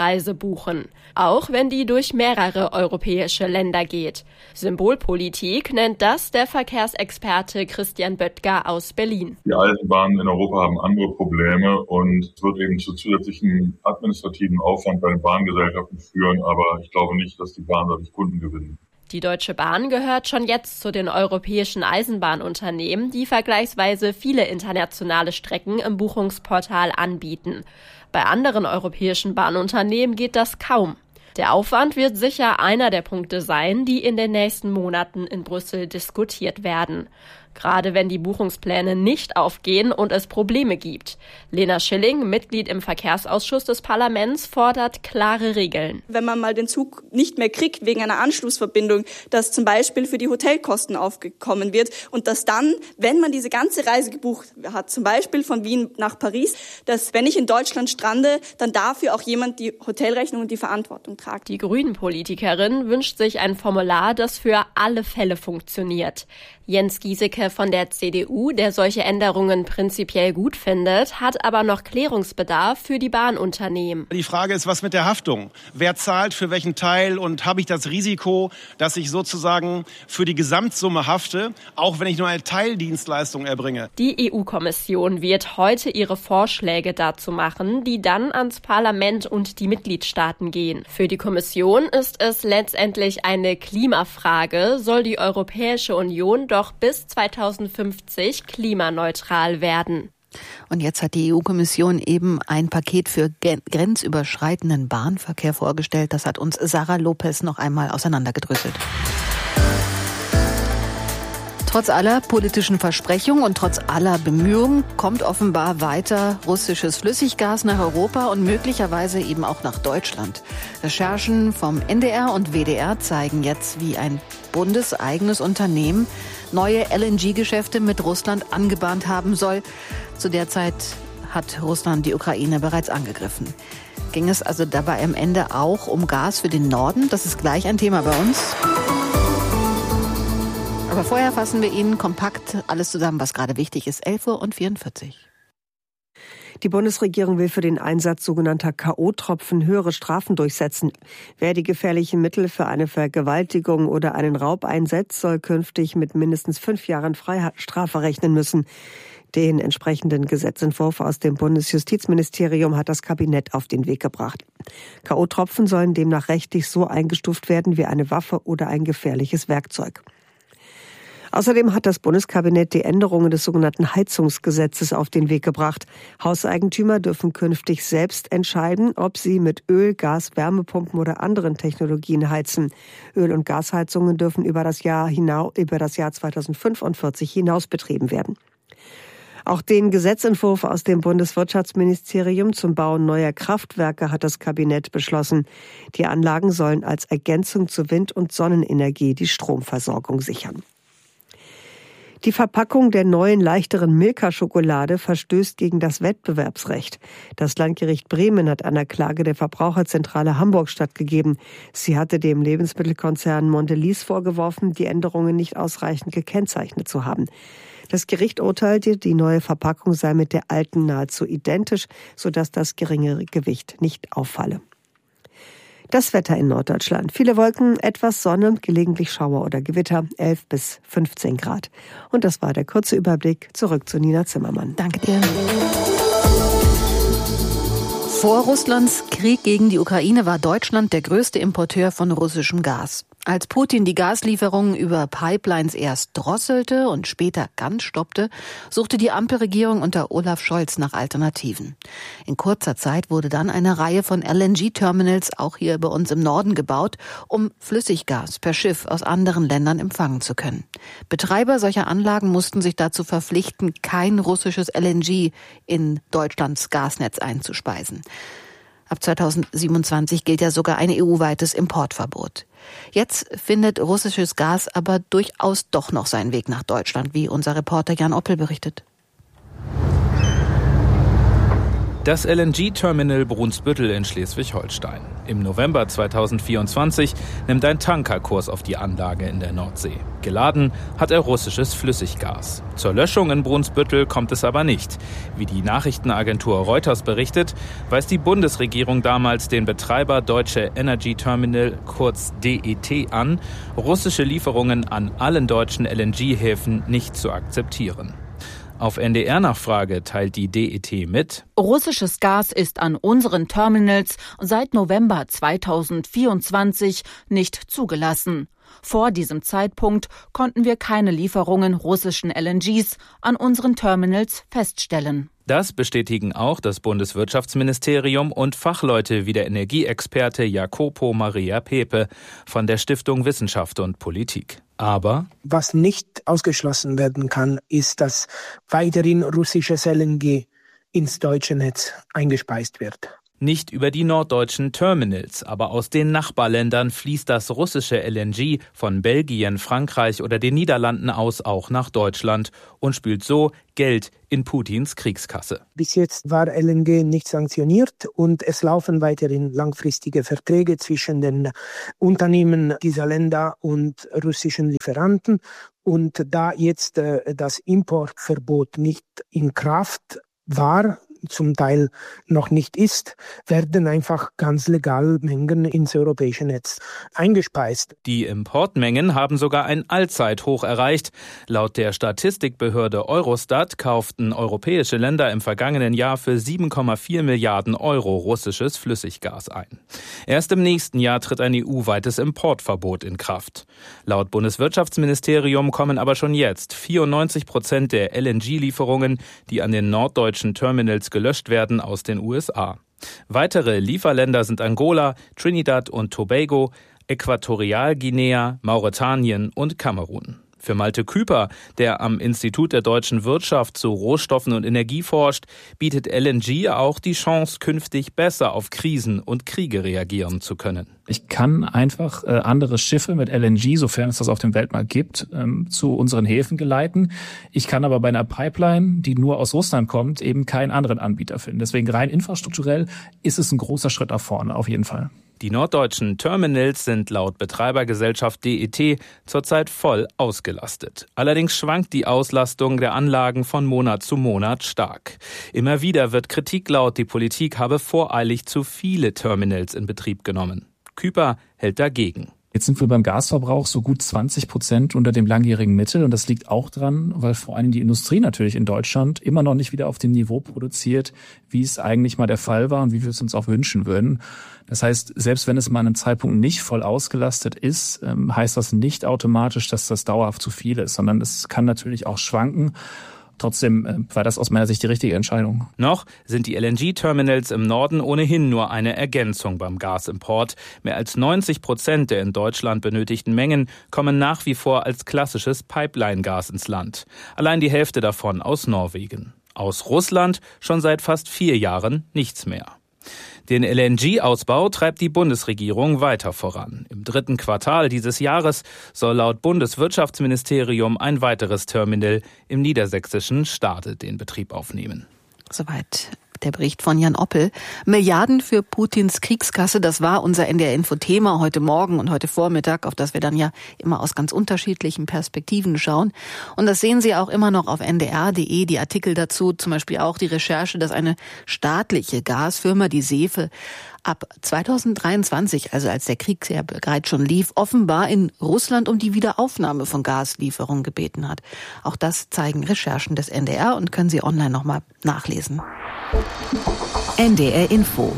buchen, auch wenn die durch mehrere europäische Länder geht. Symbolpolitik nennt das der Verkehrsexperte Christian Böttger aus Berlin. Die Eisenbahnen in Europa haben andere Probleme und es wird eben zu zusätzlichen administrativen Aufwand bei den Bahngesellschaften führen, aber ich glaube nicht, dass die Bahn dadurch Kunden gewinnen. Die Deutsche Bahn gehört schon jetzt zu den europäischen Eisenbahnunternehmen, die vergleichsweise viele internationale Strecken im Buchungsportal anbieten. Bei anderen europäischen Bahnunternehmen geht das kaum. Der Aufwand wird sicher einer der Punkte sein, die in den nächsten Monaten in Brüssel diskutiert werden. Gerade wenn die Buchungspläne nicht aufgehen und es Probleme gibt. Lena Schilling, Mitglied im Verkehrsausschuss des Parlaments, fordert klare Regeln. Wenn man mal den Zug nicht mehr kriegt wegen einer Anschlussverbindung, dass zum Beispiel für die Hotelkosten aufgekommen wird und dass dann, wenn man diese ganze Reise gebucht hat, zum Beispiel von Wien nach Paris, dass wenn ich in Deutschland strande, dann dafür auch jemand die Hotelrechnung und die Verantwortung tragt. Die Grünen-Politikerin wünscht sich ein Formular, das für alle Fälle funktioniert. Jens Giesecke von der CDU, der solche Änderungen prinzipiell gut findet, hat aber noch Klärungsbedarf für die Bahnunternehmen. Die Frage ist, was mit der Haftung? Wer zahlt für welchen Teil und habe ich das Risiko, dass ich sozusagen für die Gesamtsumme hafte, auch wenn ich nur eine Teildienstleistung erbringe? Die EU-Kommission wird heute ihre Vorschläge dazu machen, die dann ans Parlament und die Mitgliedstaaten gehen. Für die Kommission ist es letztendlich eine Klimafrage, soll die Europäische Union doch bis 2050 klimaneutral werden. Und jetzt hat die EU-Kommission eben ein Paket für grenzüberschreitenden Bahnverkehr vorgestellt. Das hat uns Sarah Lopez noch einmal auseinandergedröselt. Trotz aller politischen Versprechungen und trotz aller Bemühungen kommt offenbar weiter russisches Flüssiggas nach Europa und möglicherweise eben auch nach Deutschland. Recherchen vom NDR und WDR zeigen jetzt, wie ein bundeseigenes Unternehmen neue LNG-Geschäfte mit Russland angebahnt haben soll. Zu der Zeit hat Russland die Ukraine bereits angegriffen. Ging es also dabei am Ende auch um Gas für den Norden? Das ist gleich ein Thema bei uns. Aber vorher fassen wir Ihnen kompakt alles zusammen, was gerade wichtig ist. 11:44 Uhr. Die Bundesregierung will für den Einsatz sogenannter K.O.-Tropfen höhere Strafen durchsetzen. Wer die gefährlichen Mittel für eine Vergewaltigung oder einen Raub einsetzt, soll künftig mit mindestens 5 Jahren Freiheitsstrafe rechnen müssen. Den entsprechenden Gesetzentwurf aus dem Bundesjustizministerium hat das Kabinett auf den Weg gebracht. K.O.-Tropfen sollen demnach rechtlich so eingestuft werden wie eine Waffe oder ein gefährliches Werkzeug. Außerdem hat das Bundeskabinett die Änderungen des sogenannten Heizungsgesetzes auf den Weg gebracht. Hauseigentümer dürfen künftig selbst entscheiden, ob sie mit Öl, Gas, Wärmepumpen oder anderen Technologien heizen. Öl- und Gasheizungen dürfen über das Jahr 2045 hinaus betrieben werden. Auch den Gesetzentwurf aus dem Bundeswirtschaftsministerium zum Bau neuer Kraftwerke hat das Kabinett beschlossen. Die Anlagen sollen als Ergänzung zu Wind- und Sonnenenergie die Stromversorgung sichern. Die Verpackung der neuen, leichteren Milka-Schokolade verstößt gegen das Wettbewerbsrecht. Das Landgericht Bremen hat einer Klage der Verbraucherzentrale Hamburg stattgegeben. Sie hatte dem Lebensmittelkonzern Mondelez vorgeworfen, die Änderungen nicht ausreichend gekennzeichnet zu haben. Das Gericht urteilte, die neue Verpackung sei mit der alten nahezu identisch, sodass das geringere Gewicht nicht auffalle. Das Wetter in Norddeutschland. Viele Wolken, etwas Sonne, gelegentlich Schauer oder Gewitter, 11 bis 15 Grad. Und das war der kurze Überblick. Zurück zu Nina Zimmermann. Danke dir. Vor Russlands Krieg gegen die Ukraine war Deutschland der größte Importeur von russischem Gas. Als Putin die Gaslieferungen über Pipelines erst drosselte und später ganz stoppte, suchte die Ampelregierung unter Olaf Scholz nach Alternativen. In kurzer Zeit wurde dann eine Reihe von LNG-Terminals auch hier bei uns im Norden gebaut, um Flüssiggas per Schiff aus anderen Ländern empfangen zu können. Betreiber solcher Anlagen mussten sich dazu verpflichten, kein russisches LNG in Deutschlands Gasnetz einzuspeisen. Ab 2027 gilt ja sogar ein EU-weites Importverbot. Jetzt findet russisches Gas aber durchaus doch noch seinen Weg nach Deutschland, wie unser Reporter Jan Oppel berichtet. Das LNG-Terminal Brunsbüttel in Schleswig-Holstein. Im November 2024 nimmt ein Tanker Kurs auf die Anlage in der Nordsee. Geladen hat er russisches Flüssiggas. Zur Löschung in Brunsbüttel kommt es aber nicht. Wie die Nachrichtenagentur Reuters berichtet, weist die Bundesregierung damals den Betreiber Deutsche Energy Terminal, kurz DET, an, russische Lieferungen an allen deutschen LNG-Häfen nicht zu akzeptieren. Auf NDR-Nachfrage teilt die DET mit: Russisches Gas ist an unseren Terminals seit November 2024 nicht zugelassen. Vor diesem Zeitpunkt konnten wir keine Lieferungen russischen LNGs an unseren Terminals feststellen. Das bestätigen auch das Bundeswirtschaftsministerium und Fachleute wie der Energieexperte Jacopo Maria Pepe von der Stiftung Wissenschaft und Politik. Aber was nicht ausgeschlossen werden kann, ist, dass weiterhin russisches LNG ins deutsche Netz eingespeist wird. Nicht über die norddeutschen Terminals, aber aus den Nachbarländern fließt das russische LNG von Belgien, Frankreich oder den Niederlanden aus auch nach Deutschland und spült so Geld in Putins Kriegskasse. Bis jetzt war LNG nicht sanktioniert und es laufen weiterhin langfristige Verträge zwischen den Unternehmen dieser Länder und russischen Lieferanten. Und da jetzt das Importverbot nicht in Kraft war, zum Teil noch nicht ist, werden einfach ganz legal Mengen ins europäische Netz eingespeist. Die Importmengen haben sogar ein Allzeithoch erreicht. Laut der Statistikbehörde Eurostat kauften europäische Länder im vergangenen Jahr für 7,4 Milliarden Euro russisches Flüssiggas ein. Erst im nächsten Jahr tritt ein EU-weites Importverbot in Kraft. Laut Bundeswirtschaftsministerium kommen aber schon jetzt 94% der LNG-Lieferungen, die an den norddeutschen Terminals gelöscht werden, aus den USA. Weitere Lieferländer sind Angola, Trinidad und Tobago, Äquatorialguinea, Mauretanien und Kamerun. Für Malte Küper, der am Institut der deutschen Wirtschaft zu Rohstoffen und Energie forscht, bietet LNG auch die Chance, künftig besser auf Krisen und Kriege reagieren zu können. Ich kann einfach andere Schiffe mit LNG, sofern es das auf dem Weltmarkt gibt, zu unseren Häfen geleiten. Ich kann aber bei einer Pipeline, die nur aus Russland kommt, eben keinen anderen Anbieter finden. Deswegen rein infrastrukturell ist es ein großer Schritt nach vorne, auf jeden Fall. Die norddeutschen Terminals sind laut Betreibergesellschaft DET zurzeit voll ausgelastet. Allerdings schwankt die Auslastung der Anlagen von Monat zu Monat stark. Immer wieder wird Kritik laut, die Politik habe voreilig zu viele Terminals in Betrieb genommen. Küper hält dagegen. Jetzt sind wir beim Gasverbrauch so gut 20% unter dem langjährigen Mittel. Und das liegt auch dran, weil vor allem die Industrie natürlich in Deutschland immer noch nicht wieder auf dem Niveau produziert, wie es eigentlich mal der Fall war und wie wir es uns auch wünschen würden. Das heißt, selbst wenn es mal an einem Zeitpunkt nicht voll ausgelastet ist, heißt das nicht automatisch, dass das dauerhaft zu viel ist, sondern es kann natürlich auch schwanken. Trotzdem war das aus meiner Sicht die richtige Entscheidung. Noch sind die LNG-Terminals im Norden ohnehin nur eine Ergänzung beim Gasimport. Mehr als 90% der in Deutschland benötigten Mengen kommen nach wie vor als klassisches Pipeline-Gas ins Land. Allein die Hälfte davon aus Norwegen. Aus Russland schon seit fast 4 Jahren nichts mehr. Den LNG-Ausbau treibt die Bundesregierung weiter voran. Im 3. Quartal dieses Jahres soll laut Bundeswirtschaftsministerium ein weiteres Terminal im niedersächsischen Stade den Betrieb aufnehmen. Soweit der Bericht von Jan Oppel. Milliarden für Putins Kriegskasse, das war unser NDR-Info-Thema heute Morgen und heute Vormittag, auf das wir dann ja immer aus ganz unterschiedlichen Perspektiven schauen. Und das sehen Sie auch immer noch auf ndr.de, die Artikel dazu, zum Beispiel auch die Recherche, dass eine staatliche Gasfirma, die Sefe, ab 2023, also als der Krieg ja bereits schon lief, offenbar in Russland um die Wiederaufnahme von Gaslieferungen gebeten hat. Auch das zeigen Recherchen des NDR und können Sie online nochmal nachlesen. NDR Info.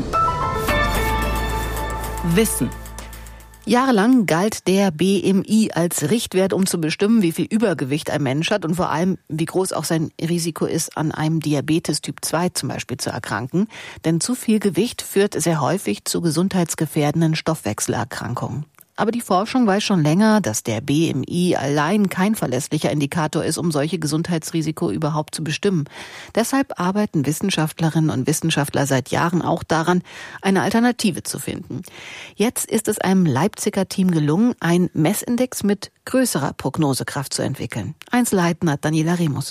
Wissen. Jahrelang galt der BMI als Richtwert, um zu bestimmen, wie viel Übergewicht ein Mensch hat und vor allem, wie groß auch sein Risiko ist, an einem Diabetes Typ 2 zum Beispiel zu erkranken. Denn zu viel Gewicht führt sehr häufig zu gesundheitsgefährdenden Stoffwechselerkrankungen. Aber die Forschung weiß schon länger, dass der BMI allein kein verlässlicher Indikator ist, um solche Gesundheitsrisiko überhaupt zu bestimmen. Deshalb arbeiten Wissenschaftlerinnen und Wissenschaftler seit Jahren auch daran, eine Alternative zu finden. Jetzt ist es einem Leipziger Team gelungen, einen Messindex mit größerer Prognosekraft zu entwickeln. Einzelheiten hat Daniela Remus.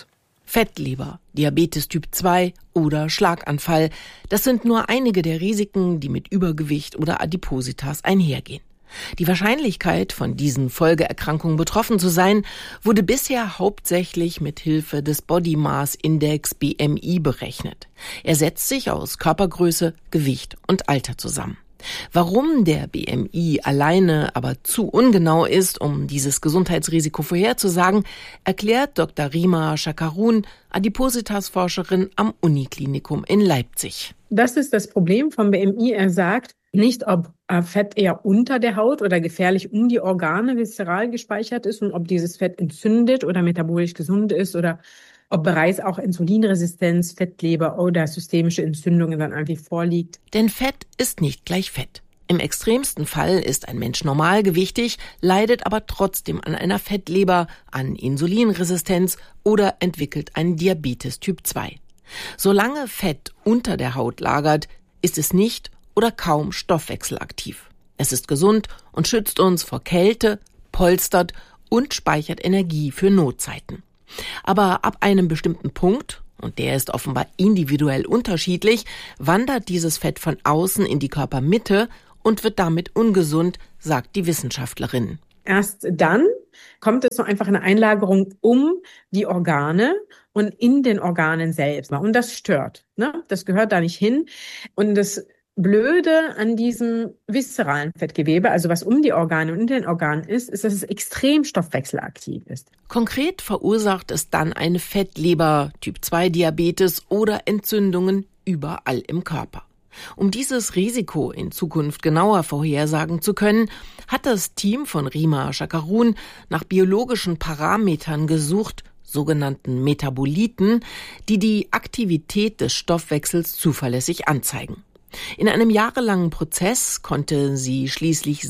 Fettleber, Diabetes Typ 2 oder Schlaganfall. Das sind nur einige der Risiken, die mit Übergewicht oder Adipositas einhergehen. Die Wahrscheinlichkeit, von diesen Folgeerkrankungen betroffen zu sein, wurde bisher hauptsächlich mit Hilfe des Body Mass Index BMI berechnet. Er setzt sich aus Körpergröße, Gewicht und Alter zusammen. Warum der BMI alleine aber zu ungenau ist, um dieses Gesundheitsrisiko vorherzusagen, erklärt Dr. Rima Shakarun, Adipositas-Forscherin am Uniklinikum in Leipzig. Das ist das Problem vom BMI. Er sagt nicht, ob Fett eher unter der Haut oder gefährlich um die Organe viszeral gespeichert ist und ob dieses Fett entzündet oder metabolisch gesund ist oder ob bereits auch Insulinresistenz, Fettleber oder systemische Entzündungen dann eigentlich vorliegt. Denn Fett ist nicht gleich Fett. Im extremsten Fall ist ein Mensch normalgewichtig, leidet aber trotzdem an einer Fettleber, an Insulinresistenz oder entwickelt einen Diabetes Typ 2. Solange Fett unter der Haut lagert, ist es nicht oder kaum stoffwechselaktiv. Es ist gesund und schützt uns vor Kälte, polstert und speichert Energie für Notzeiten. Aber ab einem bestimmten Punkt, und der ist offenbar individuell unterschiedlich, wandert dieses Fett von außen in die Körpermitte und wird damit ungesund, sagt die Wissenschaftlerin. Erst dann kommt es so einfach eine Einlagerung um die Organe und in den Organen selbst. Und das stört, ne? Das gehört da nicht hin. Und das Blöde an diesem viszeralen Fettgewebe, also was um die Organe und in den Organen ist, dass es extrem stoffwechselaktiv ist. Konkret verursacht es dann eine Fettleber, Typ-2-Diabetes oder Entzündungen überall im Körper. Um dieses Risiko in Zukunft genauer vorhersagen zu können, hat das Team von Rima Shakarun nach biologischen Parametern gesucht, sogenannten Metaboliten, die die Aktivität des Stoffwechsels zuverlässig anzeigen. In einem jahrelangen Prozess konnte sie schließlich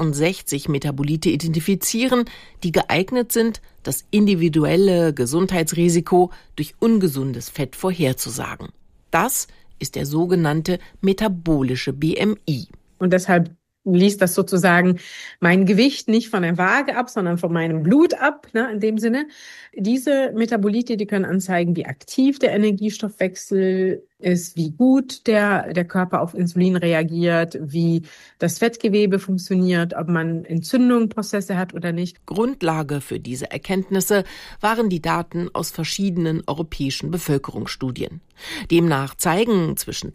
66 Metabolite identifizieren, die geeignet sind, das individuelle Gesundheitsrisiko durch ungesundes Fett vorherzusagen. Das ist der sogenannte metabolische BMI. Und deshalb liest das sozusagen mein Gewicht nicht von der Waage ab, sondern von meinem Blut ab, ne, in dem Sinne. Diese Metabolite, die können anzeigen, wie aktiv der Energiestoffwechsel ist, wie gut der Körper auf Insulin reagiert, wie das Fettgewebe funktioniert, ob man Entzündungsprozesse hat oder nicht. Grundlage für diese Erkenntnisse waren die Daten aus verschiedenen europäischen Bevölkerungsstudien. Demnach zeigen zwischen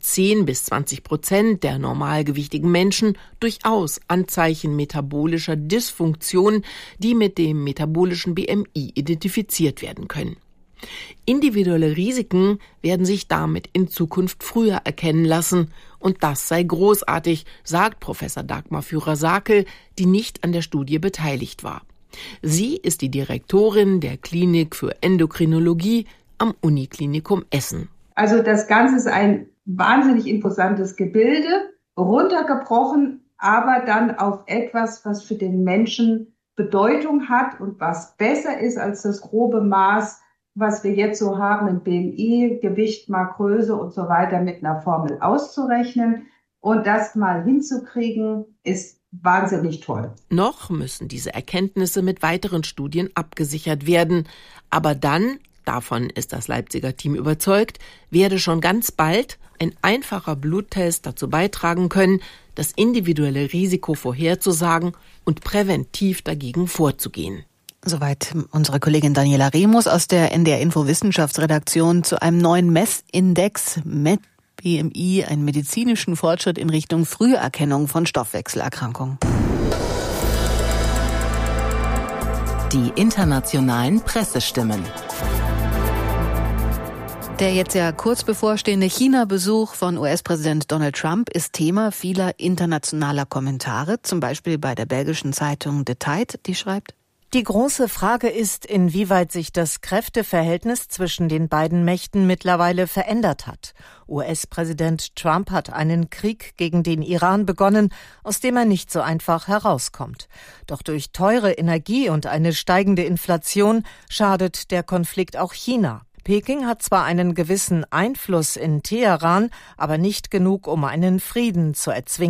10-20% der normalgewichtigen Menschen durchaus Anzeichen metabolischer Dysfunktion, die mit dem metabolischen BMI identifiziert werden können. Individuelle Risiken werden sich damit in Zukunft früher erkennen lassen, und das sei großartig, sagt Professor Dagmar Führer-Sakel, die nicht an der Studie beteiligt war. Sie ist die Direktorin der Klinik für Endokrinologie am Uniklinikum Essen. Also das Ganze ist ein wahnsinnig imposantes Gebilde, runtergebrochen, aber dann auf etwas, was für den Menschen Bedeutung hat und was besser ist als das grobe Maß, was wir jetzt so haben in BMI, Gewicht mal Größe und so weiter mit einer Formel auszurechnen. Und das mal hinzukriegen, ist wahnsinnig toll. Noch müssen diese Erkenntnisse mit weiteren Studien abgesichert werden. Aber dann, davon ist das Leipziger Team überzeugt, werde schon ganz bald ein einfacher Bluttest dazu beitragen können, das individuelle Risiko vorherzusagen und präventiv dagegen vorzugehen. Soweit unsere Kollegin Daniela Remus aus der NDR Info Wissenschaftsredaktion zu einem neuen Messindex BMI, einen medizinischen Fortschritt in Richtung Früherkennung von Stoffwechselerkrankungen. Die internationalen Pressestimmen. Der jetzt ja kurz bevorstehende China-Besuch von US-Präsident Donald Trump ist Thema vieler internationaler Kommentare, zum Beispiel bei der belgischen Zeitung The Tide, die schreibt: Die große Frage ist, inwieweit sich das Kräfteverhältnis zwischen den beiden Mächten mittlerweile verändert hat. US-Präsident Trump hat einen Krieg gegen den Iran begonnen, aus dem er nicht so einfach herauskommt. Doch durch teure Energie und eine steigende Inflation schadet der Konflikt auch China. Peking hat zwar einen gewissen Einfluss in Teheran, aber nicht genug, um einen Frieden zu erzwingen.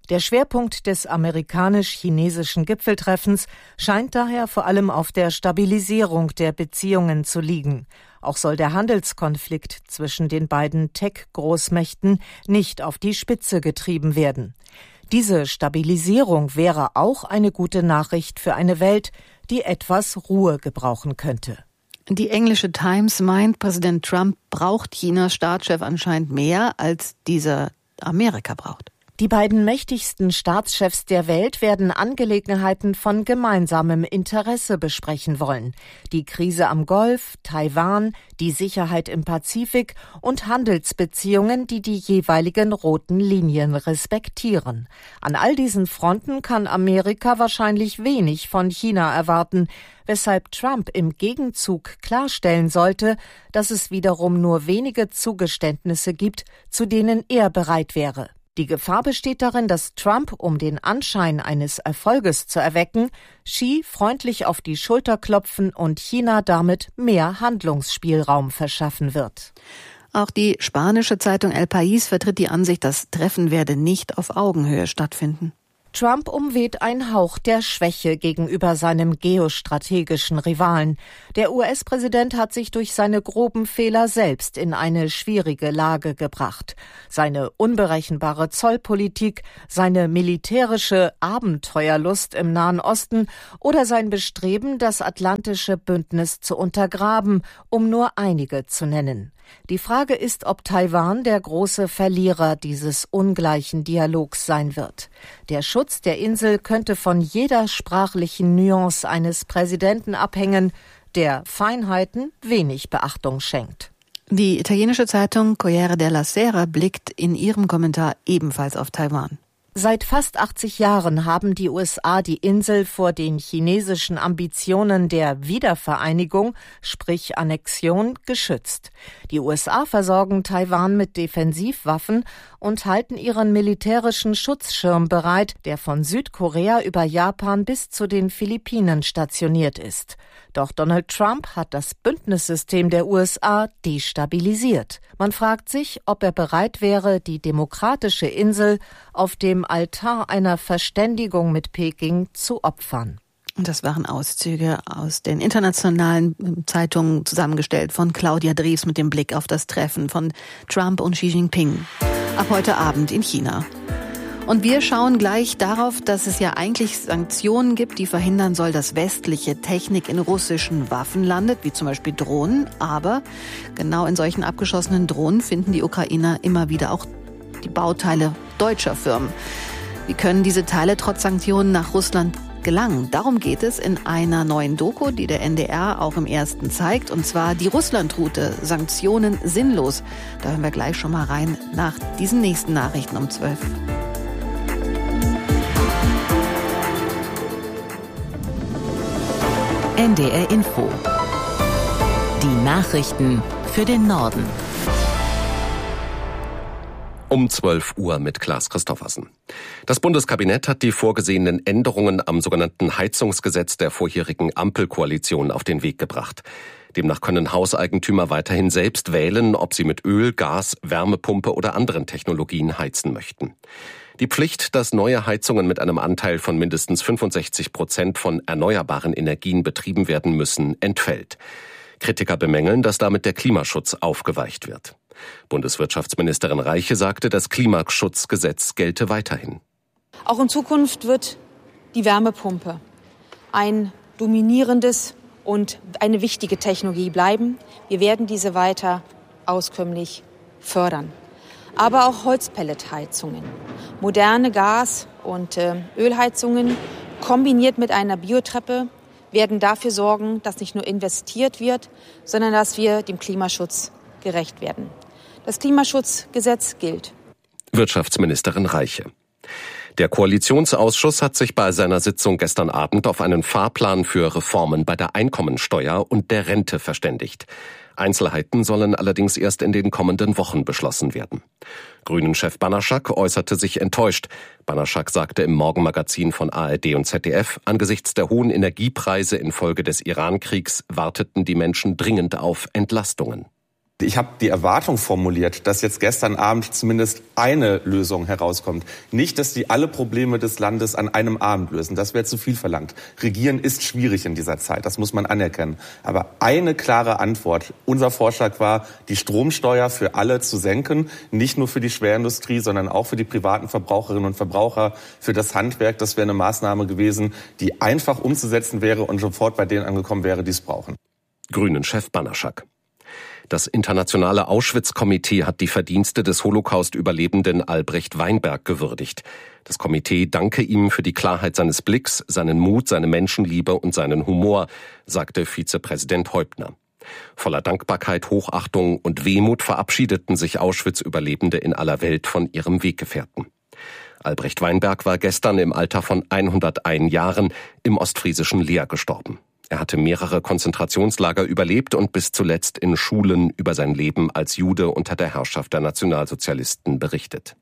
Der Schwerpunkt des amerikanisch-chinesischen Gipfeltreffens scheint daher vor allem auf der Stabilisierung der Beziehungen zu liegen. Auch soll der Handelskonflikt zwischen den beiden Tech-Großmächten nicht auf die Spitze getrieben werden. Diese Stabilisierung wäre auch eine gute Nachricht für eine Welt, die etwas Ruhe gebrauchen könnte. Die englische Times meint, Präsident Trump braucht Chinas Staatschef anscheinend mehr, als dieser Amerika braucht. Die beiden mächtigsten Staatschefs der Welt werden Angelegenheiten von gemeinsamem Interesse besprechen wollen. Die Krise am Golf, Taiwan, die Sicherheit im Pazifik und Handelsbeziehungen, die die jeweiligen roten Linien respektieren. An all diesen Fronten kann Amerika wahrscheinlich wenig von China erwarten, weshalb Trump im Gegenzug klarstellen sollte, dass es wiederum nur wenige Zugeständnisse gibt, zu denen er bereit wäre. Die Gefahr besteht darin, dass Trump, um den Anschein eines Erfolges zu erwecken, Xi freundlich auf die Schulter klopfen und China damit mehr Handlungsspielraum verschaffen wird. Auch die spanische Zeitung El País vertritt die Ansicht, das Treffen werde nicht auf Augenhöhe stattfinden. Trump umweht ein Hauch der Schwäche gegenüber seinem geostrategischen Rivalen. Der US-Präsident hat sich durch seine groben Fehler selbst in eine schwierige Lage gebracht. Seine unberechenbare Zollpolitik, seine militärische Abenteuerlust im Nahen Osten oder sein Bestreben, das atlantische Bündnis zu untergraben, um nur einige zu nennen. Die Frage ist, ob Taiwan der große Verlierer dieses ungleichen Dialogs sein wird. Der Schutz der Insel könnte von jeder sprachlichen Nuance eines Präsidenten abhängen, der Feinheiten wenig Beachtung schenkt. Die italienische Zeitung Corriere della Sera blickt in ihrem Kommentar ebenfalls auf Taiwan. Seit fast 80 Jahren haben die USA die Insel vor den chinesischen Ambitionen der Wiedervereinigung, sprich Annexion, geschützt. Die USA versorgen Taiwan mit Defensivwaffen und halten ihren militärischen Schutzschirm bereit, der von Südkorea über Japan bis zu den Philippinen stationiert ist. Doch Donald Trump hat das Bündnissystem der USA destabilisiert. Man fragt sich, ob er bereit wäre, die demokratische Insel auf dem Altar einer Verständigung mit Peking zu opfern. Das waren Auszüge aus den internationalen Zeitungen, zusammengestellt von Claudia Drews mit dem Blick auf das Treffen von Trump und Xi Jinping ab heute Abend in China. Und wir schauen gleich darauf, dass es ja eigentlich Sanktionen gibt, die verhindern soll, dass westliche Technik in russischen Waffen landet, wie zum Beispiel Drohnen. Aber genau in solchen abgeschossenen Drohnen finden die Ukrainer immer wieder auch die Bauteile deutscher Firmen. Wie können diese Teile trotz Sanktionen nach Russland gelangen? Darum geht es in einer neuen Doku, die der NDR auch im Ersten zeigt. Und zwar die Russland-Route, Sanktionen sinnlos. Da hören wir gleich schon mal rein nach diesen nächsten Nachrichten um 12. NDR Info. Die Nachrichten für den Norden. Um 12 Uhr mit Klaas Christoffersen. Das Bundeskabinett hat die vorgesehenen Änderungen am sogenannten Heizungsgesetz der vorherigen Ampelkoalition auf den Weg gebracht. Demnach können Hauseigentümer weiterhin selbst wählen, ob sie mit Öl, Gas, Wärmepumpe oder anderen Technologien heizen möchten. Die Pflicht, dass neue Heizungen mit einem Anteil von mindestens 65% von erneuerbaren Energien betrieben werden müssen, entfällt. Kritiker bemängeln, dass damit der Klimaschutz aufgeweicht wird. Bundeswirtschaftsministerin Reiche sagte, das Klimaschutzgesetz gelte weiterhin. Auch in Zukunft wird die Wärmepumpe ein dominierendes und eine wichtige Technologie bleiben. Wir werden diese weiter auskömmlich fördern. Aber auch Holzpelletheizungen, moderne Gas- und Ölheizungen kombiniert mit einer Biotreppe werden dafür sorgen, dass nicht nur investiert wird, sondern dass wir dem Klimaschutz gerecht werden. Das Klimaschutzgesetz gilt. Wirtschaftsministerin Reiche. Der Koalitionsausschuss hat sich bei seiner Sitzung gestern Abend auf einen Fahrplan für Reformen bei der Einkommensteuer und der Rente verständigt. Einzelheiten sollen allerdings erst in den kommenden Wochen beschlossen werden. Grünen-Chef Banaschak äußerte sich enttäuscht. Banaschak sagte im Morgenmagazin von ARD und ZDF, angesichts der hohen Energiepreise infolge des Iran-Kriegs warteten die Menschen dringend auf Entlastungen. Ich habe die Erwartung formuliert, dass jetzt gestern Abend zumindest eine Lösung herauskommt. Nicht, dass die alle Probleme des Landes an einem Abend lösen. Das wäre zu viel verlangt. Regieren ist schwierig in dieser Zeit, das muss man anerkennen. Aber eine klare Antwort. Unser Vorschlag war, die Stromsteuer für alle zu senken. Nicht nur für die Schwerindustrie, sondern auch für die privaten Verbraucherinnen und Verbraucher, für das Handwerk. Das wäre eine Maßnahme gewesen, die einfach umzusetzen wäre und sofort bei denen angekommen wäre, die es brauchen. Grünen-Chef Banaschak. Das Internationale Auschwitz-Komitee hat die Verdienste des Holocaust-Überlebenden Albrecht Weinberg gewürdigt. Das Komitee danke ihm für die Klarheit seines Blicks, seinen Mut, seine Menschenliebe und seinen Humor, sagte Vizepräsident Häuptner. Voller Dankbarkeit, Hochachtung und Wehmut verabschiedeten sich Auschwitz-Überlebende in aller Welt von ihrem Weggefährten. Albrecht Weinberg war gestern im Alter von 101 Jahren im ostfriesischen Leer gestorben. Er hatte mehrere Konzentrationslager überlebt und bis zuletzt in Schulen über sein Leben als Jude unter der Herrschaft der Nationalsozialisten berichtet.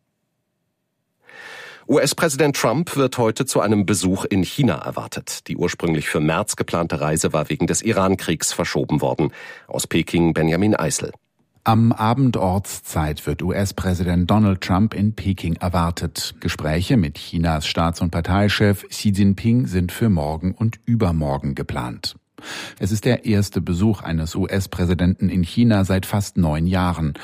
US-Präsident Trump wird heute zu einem Besuch in China erwartet. Die ursprünglich für März geplante Reise war wegen des Iran-Kriegs verschoben worden. Aus Peking Benjamin Eisel. Am Abend Ortszeit wird US-Präsident Donald Trump in Peking erwartet. Gespräche mit Chinas Staats- und Parteichef Xi Jinping sind für morgen und übermorgen geplant. Es ist der erste Besuch eines US-Präsidenten in China seit fast 9 Jahren.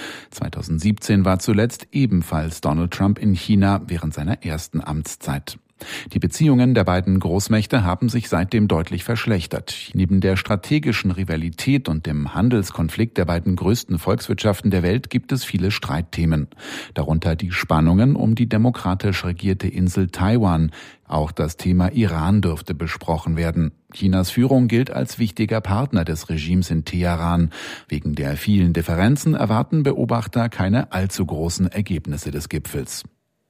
2017 war zuletzt ebenfalls Donald Trump in China während seiner ersten Amtszeit. Die Beziehungen der beiden Großmächte haben sich seitdem deutlich verschlechtert. Neben der strategischen Rivalität und dem Handelskonflikt der beiden größten Volkswirtschaften der Welt gibt es viele Streitthemen. Darunter die Spannungen um die demokratisch regierte Insel Taiwan. Auch das Thema Iran dürfte besprochen werden. Chinas Führung gilt als wichtiger Partner des Regimes in Teheran. Wegen der vielen Differenzen erwarten Beobachter keine allzu großen Ergebnisse des Gipfels.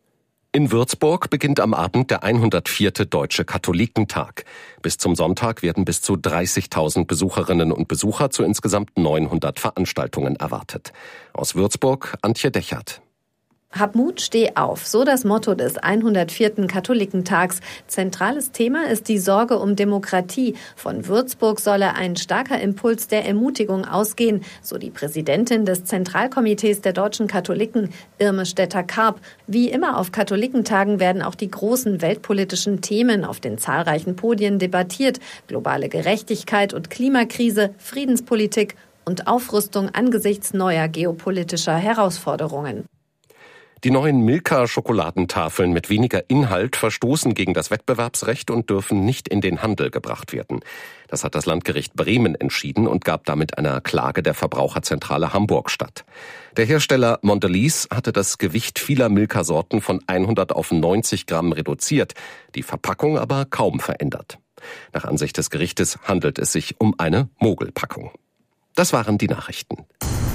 In Würzburg beginnt am Abend der 104. Deutsche Katholikentag. Bis zum Sonntag werden bis zu 30.000 Besucherinnen und Besucher zu insgesamt 900 Veranstaltungen erwartet. Aus Würzburg Antje Dechert. Hab Mut, steh auf. So das Motto des 104. Katholikentags. Zentrales Thema ist die Sorge um Demokratie. Von Würzburg solle ein starker Impuls der Ermutigung ausgehen, so die Präsidentin des Zentralkomitees der deutschen Katholiken, Irme Stetter-Karp. Wie immer auf Katholikentagen werden auch die großen weltpolitischen Themen auf den zahlreichen Podien debattiert. Globale Gerechtigkeit und Klimakrise, Friedenspolitik und Aufrüstung angesichts neuer geopolitischer Herausforderungen. Die neuen Milka-Schokoladentafeln mit weniger Inhalt verstoßen gegen das Wettbewerbsrecht und dürfen nicht in den Handel gebracht werden. Das hat das Landgericht Bremen entschieden und gab damit einer Klage der Verbraucherzentrale Hamburg statt. Der Hersteller Mondelez hatte das Gewicht vieler Milka-Sorten von 100 auf 90 Gramm reduziert, die Verpackung aber kaum verändert. Nach Ansicht des Gerichtes handelt es sich um eine Mogelpackung. Das waren die Nachrichten.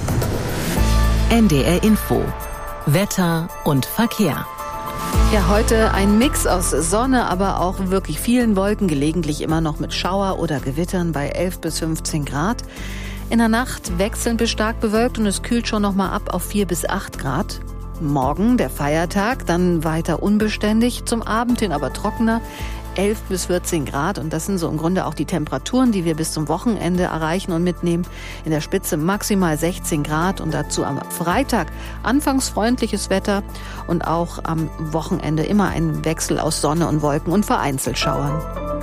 NDR Info. Wetter und Verkehr. Ja, heute ein Mix aus Sonne, aber auch wirklich vielen Wolken, gelegentlich immer noch mit Schauer oder Gewittern bei 11 bis 15 Grad. In der Nacht wechselnd bis stark bewölkt und es kühlt schon noch mal ab auf 4 bis 8 Grad. Morgen der Feiertag, dann weiter unbeständig, zum Abend hin aber trockener. 11 bis 14 Grad und das sind so im Grunde auch die Temperaturen, die wir bis zum Wochenende erreichen und mitnehmen. In der Spitze maximal 16 Grad und dazu am Freitag anfangs freundliches Wetter und auch am Wochenende immer ein Wechsel aus Sonne und Wolken und vereinzelt Schauern.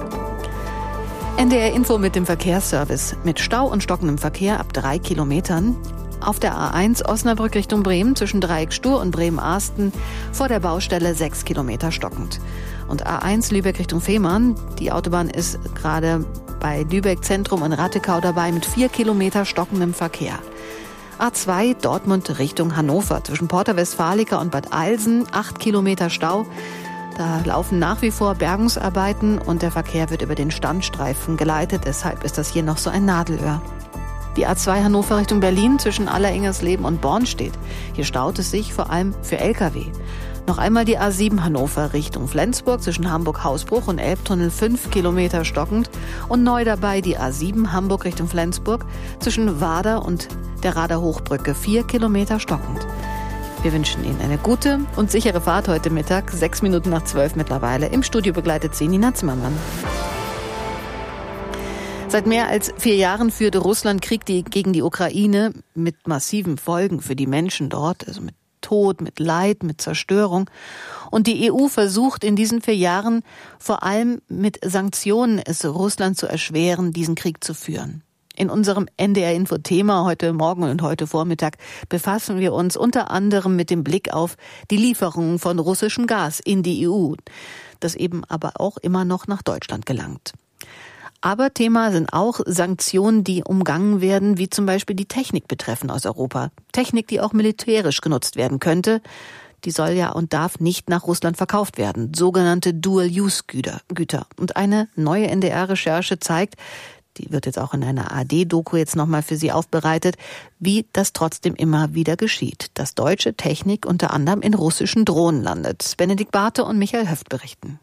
NDR Info mit dem Verkehrsservice. Mit Stau und stockendem Verkehr ab 3 Kilometern. Auf der A1 Osnabrück Richtung Bremen zwischen Dreieck Stur und Bremen-Arsten vor der Baustelle 6 Kilometer stockend. Und A1 Lübeck Richtung Fehmarn, die Autobahn ist gerade bei Lübeck Zentrum und Rattekau dabei mit 4 Kilometer stockendem Verkehr. A2 Dortmund Richtung Hannover zwischen Porta Westfalica und Bad Eilsen 8 Kilometer Stau. Da laufen nach wie vor Bergungsarbeiten und der Verkehr wird über den Standstreifen geleitet. Deshalb ist das hier noch so ein Nadelöhr. Die A2 Hannover Richtung Berlin zwischen Alleringers-Leben und Bornstedt. Hier staut es sich vor allem für Lkw. Noch einmal die A7 Hannover Richtung Flensburg zwischen Hamburg-Hausbruch und Elbtunnel 5 Kilometer stockend. Und neu dabei die A7 Hamburg Richtung Flensburg zwischen Wader und der Rader Hochbrücke 4 Kilometer stockend. Wir wünschen Ihnen eine gute und sichere Fahrt heute Mittag. 6 Minuten nach 12 mittlerweile. Im Studio begleitet Sie Nina Zimmermann. Seit mehr als 4 Jahren führte Russland Krieg gegen die Ukraine mit massiven Folgen für die Menschen dort, also mit Tod, mit Leid, mit Zerstörung. Und die EU versucht in diesen 4 Jahren vor allem mit Sanktionen es Russland zu erschweren, diesen Krieg zu führen. In unserem NDR-Info-Thema heute Morgen und heute Vormittag befassen wir uns unter anderem mit dem Blick auf die Lieferungen von russischem Gas in die EU, das eben aber auch immer noch nach Deutschland gelangt. Aber Thema sind auch Sanktionen, die umgangen werden, wie zum Beispiel die Technik betreffen aus Europa. Technik, die auch militärisch genutzt werden könnte. Die soll ja und darf nicht nach Russland verkauft werden. Sogenannte Dual-Use-Güter. Und eine neue NDR-Recherche zeigt, die wird jetzt auch in einer ARD-Doku jetzt nochmal für Sie aufbereitet, wie das trotzdem immer wieder geschieht. Dass deutsche Technik unter anderem in russischen Drohnen landet. Benedikt Barthe und Michael Höft berichten.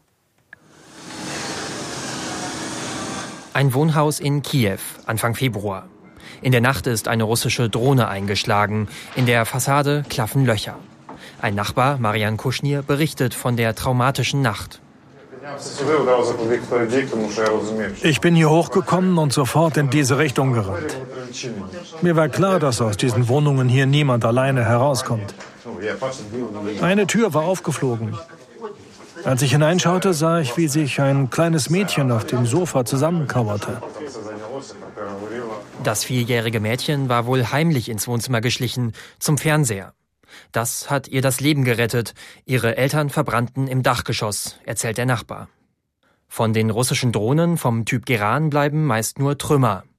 Ein Wohnhaus in Kiew, Anfang Februar. In der Nacht ist eine russische Drohne eingeschlagen. In der Fassade klaffen Löcher. Ein Nachbar, Marian Kuschnir, berichtet von der traumatischen Nacht. Ich bin hier hochgekommen und sofort in diese Richtung gerannt. Mir war klar, dass aus diesen Wohnungen hier niemand alleine herauskommt. Eine Tür war aufgeflogen. Als ich hineinschaute, sah ich, wie sich ein kleines Mädchen auf dem Sofa zusammenkauerte. Das 4-jährige Mädchen war wohl heimlich ins Wohnzimmer geschlichen, zum Fernseher. Das hat ihr das Leben gerettet. Ihre Eltern verbrannten im Dachgeschoss, erzählt der Nachbar. Von den russischen Drohnen vom Typ Geran bleiben meist nur Trümmer.